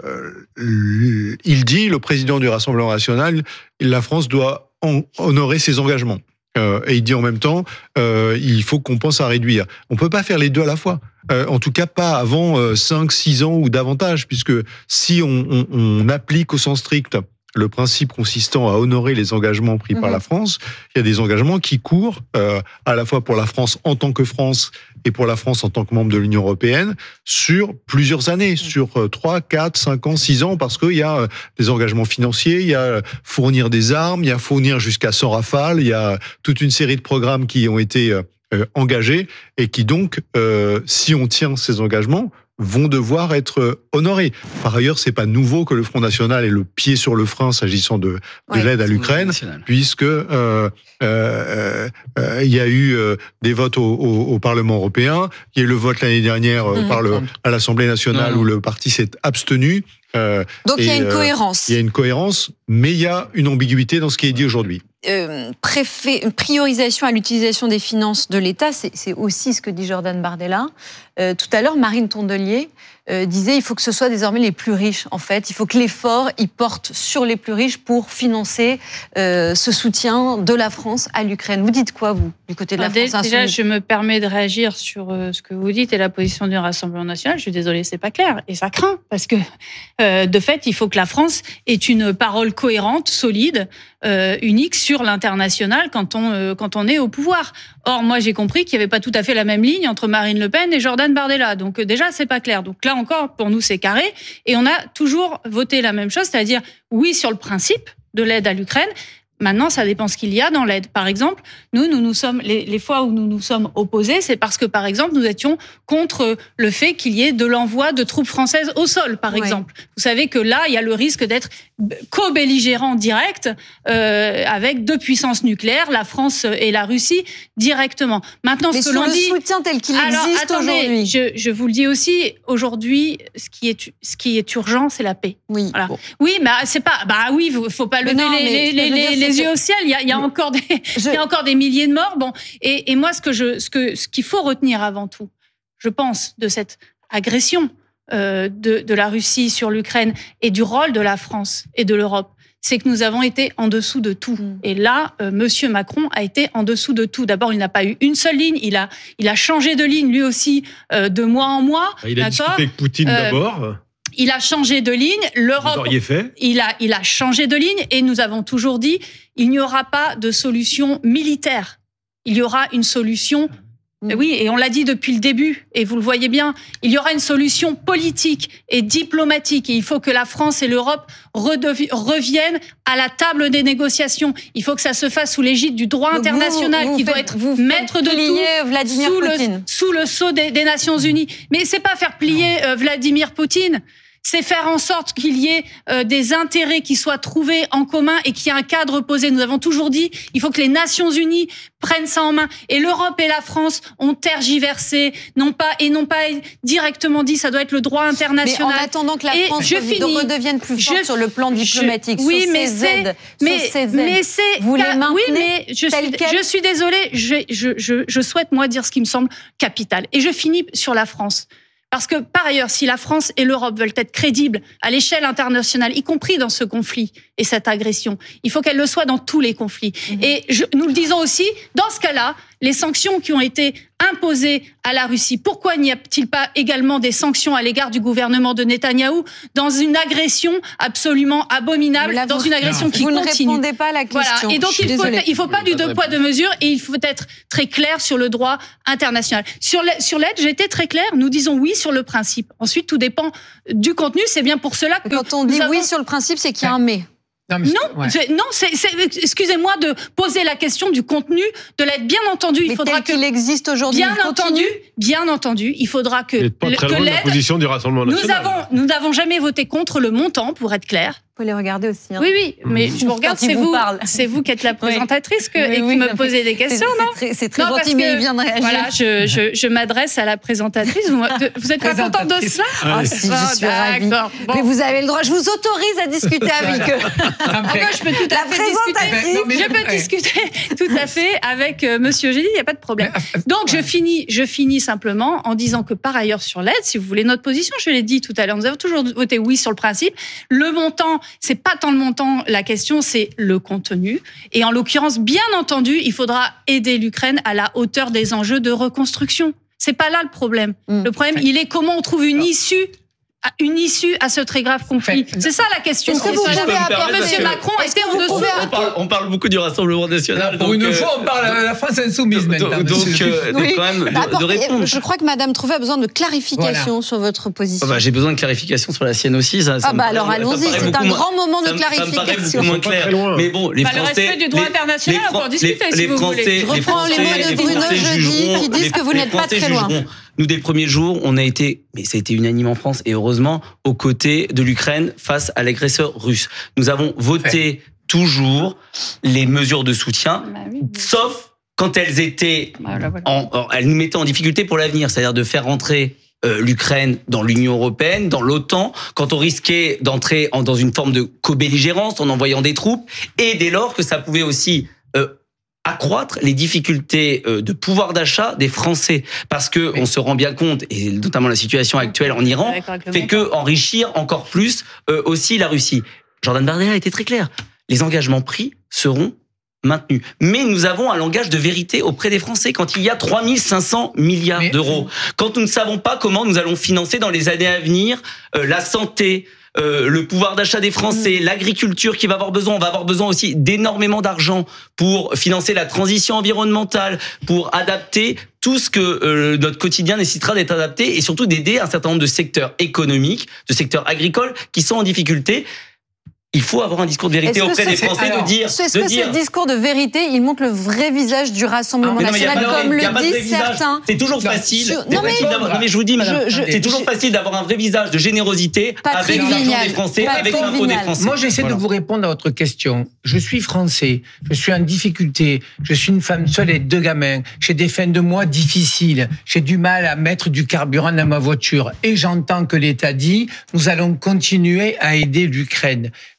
euh, il dit, le président du Rassemblement national, la France doit en, honorer ses engagements. Euh, et il dit en même temps, euh, il faut qu'on pense à réduire. On peut pas faire les deux à la fois. Euh, en tout cas, pas avant euh, cinq, six ans ou davantage, puisque si on, on, on applique au sens strict le principe consistant à honorer les engagements pris mmh. par la France, il y a des engagements qui courent euh, à la fois pour la France en tant que France et pour la France en tant que membre de l'Union européenne sur plusieurs années, mmh. sur trois, quatre, cinq ans, six ans, parce qu'il y a des engagements financiers, il y a fournir des armes, il y a fournir jusqu'à cent rafales, il y a toute une série de programmes qui ont été euh, engagés et qui donc, euh, si on tient ces engagements, vont devoir être honorés. Par ailleurs, c'est pas nouveau que le Front National ait le pied sur le frein s'agissant de, de ouais, l'aide à l'Ukraine, puisque euh, euh, euh, il y a eu euh, des votes au, au, au Parlement européen, il y a eu le vote l'année dernière euh, mmh. par le, à l'Assemblée nationale mmh. où le parti s'est abstenu. Euh, Donc il y a une euh, cohérence. Il y a une cohérence, mais il y a une ambiguïté dans ce qui est dit aujourd'hui. Euh, préfet, priorisation à l'utilisation des finances de l'État, c'est, c'est aussi ce que dit Jordan Bardella. Euh, tout à l'heure, Marine Tondelier euh, disait il faut que ce soit désormais les plus riches, en fait. Il faut que l'effort il porte sur les plus riches pour financer euh, ce soutien de la France à l'Ukraine. Vous dites quoi, vous, du côté de la Dès, France Déjà, je me permets de réagir sur euh, ce que vous dites et la position du Rassemblement national. Je suis désolée, c'est pas clair. Et ça craint, parce que, euh, de fait, il faut que la France ait une parole cohérente, solide, euh, unique sur l'international quand on, euh, quand on est au pouvoir. Or, moi, j'ai compris qu'il n'y avait pas tout à fait la même ligne entre Marine Le Pen et Jordan Bardella. Donc, euh, déjà, c'est pas clair. Donc là encore, pour nous, c'est carré. Et on a toujours voté la même chose, c'est-à-dire, oui, sur le principe de l'aide à l'Ukraine. Maintenant, ça dépend ce qu'il y a dans l'aide. Par exemple, nous, nous nous sommes les, les fois où nous nous sommes opposés, c'est parce que, par exemple, nous étions contre le fait qu'il y ait de l'envoi de troupes françaises au sol, par ouais. exemple. Vous savez que là, il y a le risque d'être co-belligérant direct euh, avec deux puissances nucléaires, la France et la Russie, directement. Maintenant, mais ce que sur l'on le dit, soutien tel qu'il alors, existe attendez, aujourd'hui. Je, je vous le dis aussi, aujourd'hui, ce qui est, ce qui est urgent, c'est la paix. Oui. Voilà. Bon. Oui, mais c'est pas. Bah oui, faut, faut pas lever non, les, les, les, les, les yeux au ciel. Il y a, il y a encore des, je... il y a encore des milliers de morts. Bon, et, et moi, ce que je, ce que, ce qu'il faut retenir avant tout, je pense, de cette agression euh, de, de la Russie sur l'Ukraine et du rôle de la France et de l'Europe, c'est que nous avons été en dessous de tout. Mmh. Et là, euh, Monsieur Macron a été en dessous de tout. D'abord, il n'a pas eu une seule ligne. Il a, il a changé de ligne, lui aussi, euh, de mois en mois. Il a discuté avec Poutine euh, d'abord. Il a changé de ligne. L'Europe, Vous auriez fait. Il a, il a changé de ligne. Et nous avons toujours dit, il n'y aura pas de solution militaire. Il y aura une solution... Et oui, et on l'a dit depuis le début, et vous le voyez bien, il y aura une solution politique et diplomatique, et il faut que la France et l'Europe redevi- reviennent à la table des négociations. Il faut que ça se fasse sous l'égide du droit Donc international, vous, vous qui faites, doit être vous maître de tout, Vladimir sous, Poutine. le, sous le sceau des, des Nations Unies. Mais c'est pas faire plier euh, Vladimir Poutine. C'est faire en sorte qu'il y ait euh, des intérêts qui soient trouvés en commun et qu'il y ait un cadre posé. Nous avons toujours dit, il faut que les Nations Unies prennent ça en main. Et l'Europe et la France ont tergiversé, non pas et non pas directement dit, ça doit être le droit international. Mais en attendant que la et France je finis, finis, redevienne plus forte je, sur le plan diplomatique, je, oui, sur mais ces c'est, aides, mais, sur ces aides, mais c'est, vous les maintenez oui, mais je suis, je suis désolée, je, je, je, je souhaite moi dire ce qui me semble capital. Et je finis sur la France. Parce que, par ailleurs, si la France et l'Europe veulent être crédibles à l'échelle internationale, y compris dans ce conflit et cette agression, il faut qu'elles le soient dans tous les conflits. Mmh. Et je, nous le disons aussi, dans ce cas-là, les sanctions qui ont été imposées à la Russie, pourquoi n'y a-t-il pas également des sanctions à l'égard du gouvernement de Netanyahou dans une agression absolument abominable, dans une agression non. qui vous continue. Vous ne répondez pas à la question. Voilà. Et donc, il faut, il faut pas du deux poids, deux mesures, et il faut être très clair sur le droit international. Sur l'aide, j'ai été très claire, nous disons oui sur le principe. Ensuite, tout dépend du contenu, c'est bien pour cela que... Quand on dit avons... oui sur le principe, c'est qu'il y a un mais. Non, non, ouais. c'est, non c'est, c'est, excusez-moi de poser la question du contenu de l'aide. Bien entendu, il mais faudra tel que qu'il existe aujourd'hui. Bien entendu, bien entendu, il faudra que, pas très que loin l'aide. De la position du Rassemblement national. Nous avons, nous n'avons jamais voté contre le montant, pour être clair. Vous pouvez les regarder aussi. Hein. Oui, oui, mais je vous regarde, c'est vous, vous c'est vous qui êtes la présentatrice que, oui, et qui oui, me posez des questions, c'est, non C'est très, c'est très non, gentil, mais il vient de réagir. Voilà, je, je, je m'adresse à la présentatrice. Vous, vous êtes pas contente de cela? Ah, ah si, je suis ravie. Bon. Mais vous avez le droit, je vous autorise à discuter avec eux. Ah, moi, je peux tout à fait discuter. Non, mais je peux discuter tout à fait avec euh, Monsieur Gély, il n'y a pas de problème. Donc, je finis, je finis simplement en disant que par ailleurs sur l'aide, si vous voulez notre position, je l'ai dit tout à l'heure, nous avons toujours voté oui sur le principe. Le montant, c'est pas tant le montant, la question, c'est le contenu. Et en l'occurrence, bien entendu, il faudra aider l'Ukraine à la hauteur des enjeux de reconstruction. C'est pas là le problème. Mmh. Le problème, il est comment on trouve une issue une issue à ce très grave conflit. C'est ça la question. Est-ce que vous pouvez apporter, Monsieur Macron, est-ce que vous pouvez... on, parle, on parle beaucoup du Rassemblement national. Pour donc, une euh, fois, on parle à la France insoumise maintenant. Donc, donc, euh, oui. donc quand même, de, Apporte, de répondre. Je crois que Madame Trouvé a besoin de clarification voilà. sur votre position. Oh bah, j'ai besoin de clarification sur la sienne aussi. Ça, ça ah bah alors allons-y, c'est un grand moment de ça, clarification. Ça me paraît beaucoup moins clair. Mais bon, les bah, Français... Le respect du droit international, on peut en discuter si vous voulez. Je reprends les mots de Bruno Jeudi qui disent que vous n'êtes pas très loin. Nous, dès le premier jour, on a été, mais ça a été unanime en France, et heureusement, aux côtés de l'Ukraine face à l'agresseur russe. Nous avons voté toujours les mesures de soutien, bah oui, sauf quand elles étaient, voilà, voilà. En, en, elles nous mettaient en difficulté pour l'avenir, c'est-à-dire de faire rentrer euh, l'Ukraine dans l'Union européenne, dans l'OTAN, quand on risquait d'entrer en, dans une forme de co-belligérance en envoyant des troupes, et dès lors que ça pouvait aussi euh, accroître les difficultés de pouvoir d'achat des Français, parce que oui. on se rend bien compte, et notamment la situation actuelle en Iran fait que enrichir encore plus euh, aussi la Russie. Jordan Bardella a été très clair. Les engagements pris seront maintenus. Mais nous avons un langage de vérité auprès des Français quand il y a trois mille cinq cents milliards Mais... d'euros. Quand nous ne savons pas comment nous allons financer dans les années à venir euh, la santé, Euh, le pouvoir d'achat des Français, mmh. l'agriculture qui va avoir besoin, on va avoir besoin aussi d'énormément d'argent pour financer la transition environnementale, pour adapter tout ce que euh, notre quotidien nécessitera d'être adapté et surtout d'aider un certain nombre de secteurs économiques, de secteurs agricoles qui sont en difficulté. Il faut avoir un discours de vérité auprès des Français alors, de dire. Est-ce de que dire... ce discours de vérité, il montre le vrai visage du Rassemblement ah, national, non, comme le disent certains? C'est toujours facile. Je... Non, mais... non mais je vous dis, madame, je, je, c'est toujours je... facile d'avoir un vrai visage de générosité Patrick avec Vignal. l'argent des Français, Patrick avec l'impôt des Français. Moi, j'essaie voilà. de vous répondre à votre question. Je suis français, je suis en difficulté, je suis une femme seule et deux gamins, j'ai des fins de mois difficiles, j'ai du mal à mettre du carburant dans ma voiture et j'entends que l'État dit, nous allons continuer à aider l'Ukraine.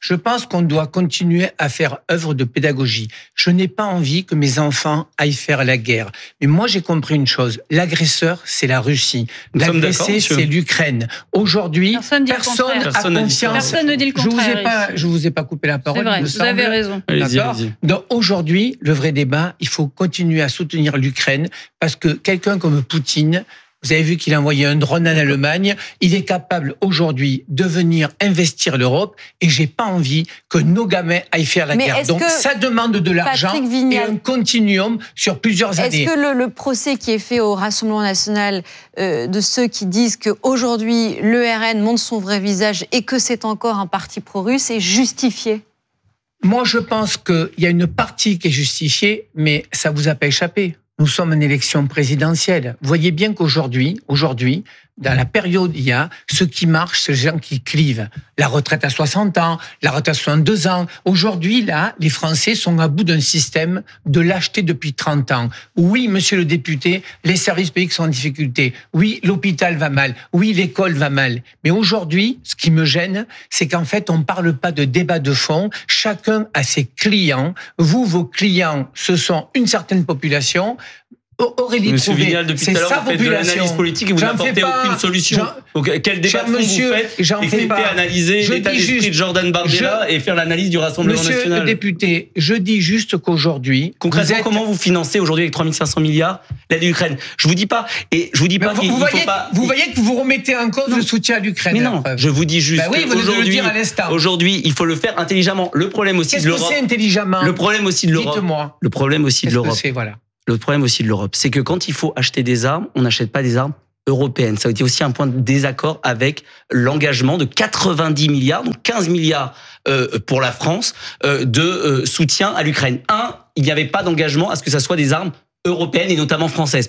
Je pense qu'on doit continuer à faire œuvre de pédagogie. Je n'ai pas envie que mes enfants aillent faire la guerre. Mais moi, j'ai compris une chose. L'agresseur, c'est la Russie. L'agressé, c'est l'Ukraine. Aujourd'hui, personne, personne a personne conscience. Personne ne dit le contraire. Je vous ai pas, je vous ai pas coupé la parole. C'est vrai, vous semble. avez raison. Allez-y, allez-y. Donc aujourd'hui, le vrai débat, il faut continuer à soutenir l'Ukraine parce que quelqu'un comme Poutine, vous avez vu qu'il a envoyé un drone en Allemagne. Il est capable aujourd'hui de venir investir l'Europe et j'ai pas envie que nos gamins aillent faire la Mais guerre. Donc ça demande de l'argent et un continuum sur plusieurs années. Est-ce que le, le procès qui est fait au Rassemblement national euh, de ceux qui disent qu'aujourd'hui l'E R N montre son vrai visage et que c'est encore un parti pro-russe est justifié ? Moi, je pense qu'il y a une partie qui est justifiée, mais ça vous a pas échappé. Nous sommes en élection présidentielle. Vous voyez bien qu'aujourd'hui, aujourd'hui, dans la période, il y a ce qui marche, c'est les gens qui clivent. La retraite à soixante ans, la retraite à soixante-deux ans. Aujourd'hui, là, les Français sont à bout d'un système de lâcheté depuis trente ans. Oui, monsieur le député, les services publics sont en difficulté. Oui, l'hôpital va mal. Oui, l'école va mal. Mais aujourd'hui, ce qui me gêne, c'est qu'en fait, on ne parle pas de débat de fond. Chacun a ses clients. Vous, vos clients, ce sont une certaine population. Aurélie Monsieur Trouvé, Vignal, depuis tout à l'heure, vous faites de l'analyse politique et vous n'apportez aucune solution. Donc, quel débat de fond vous faites, excepté analyser l'état d'esprit de Jordan Bardella et faire l'analyse du Rassemblement Monsieur national. Monsieur le député, je dis juste qu'aujourd'hui... Concrètement, vous êtes... comment vous financez aujourd'hui avec trois mille cinq cents milliards l'aide à l'Ukraine? Je vous dis pas, et je vous dis pas vous, qu'il vous faut voyez, pas... Vous voyez que vous remettez en cause non. le soutien à l'Ukraine. Mais non, je vous dis juste bah oui, qu'aujourd'hui, aujourd'hui, il faut le faire intelligemment. Le problème aussi de l'Europe... Qu'est-ce que c'est intelligemment? Le problème aussi de l'Europe... Dites-moi. Le problème aussi de l'Europe... Voilà. Le problème aussi de l'Europe, c'est que quand il faut acheter des armes, on n'achète pas des armes européennes. Ça a été aussi un point de désaccord avec l'engagement de quatre-vingt-dix milliards, donc quinze milliards euh, pour la France, euh, de euh, soutien à l'Ukraine. Un, il n'y avait pas d'engagement à ce que ça soit des armes européennes et notamment françaises.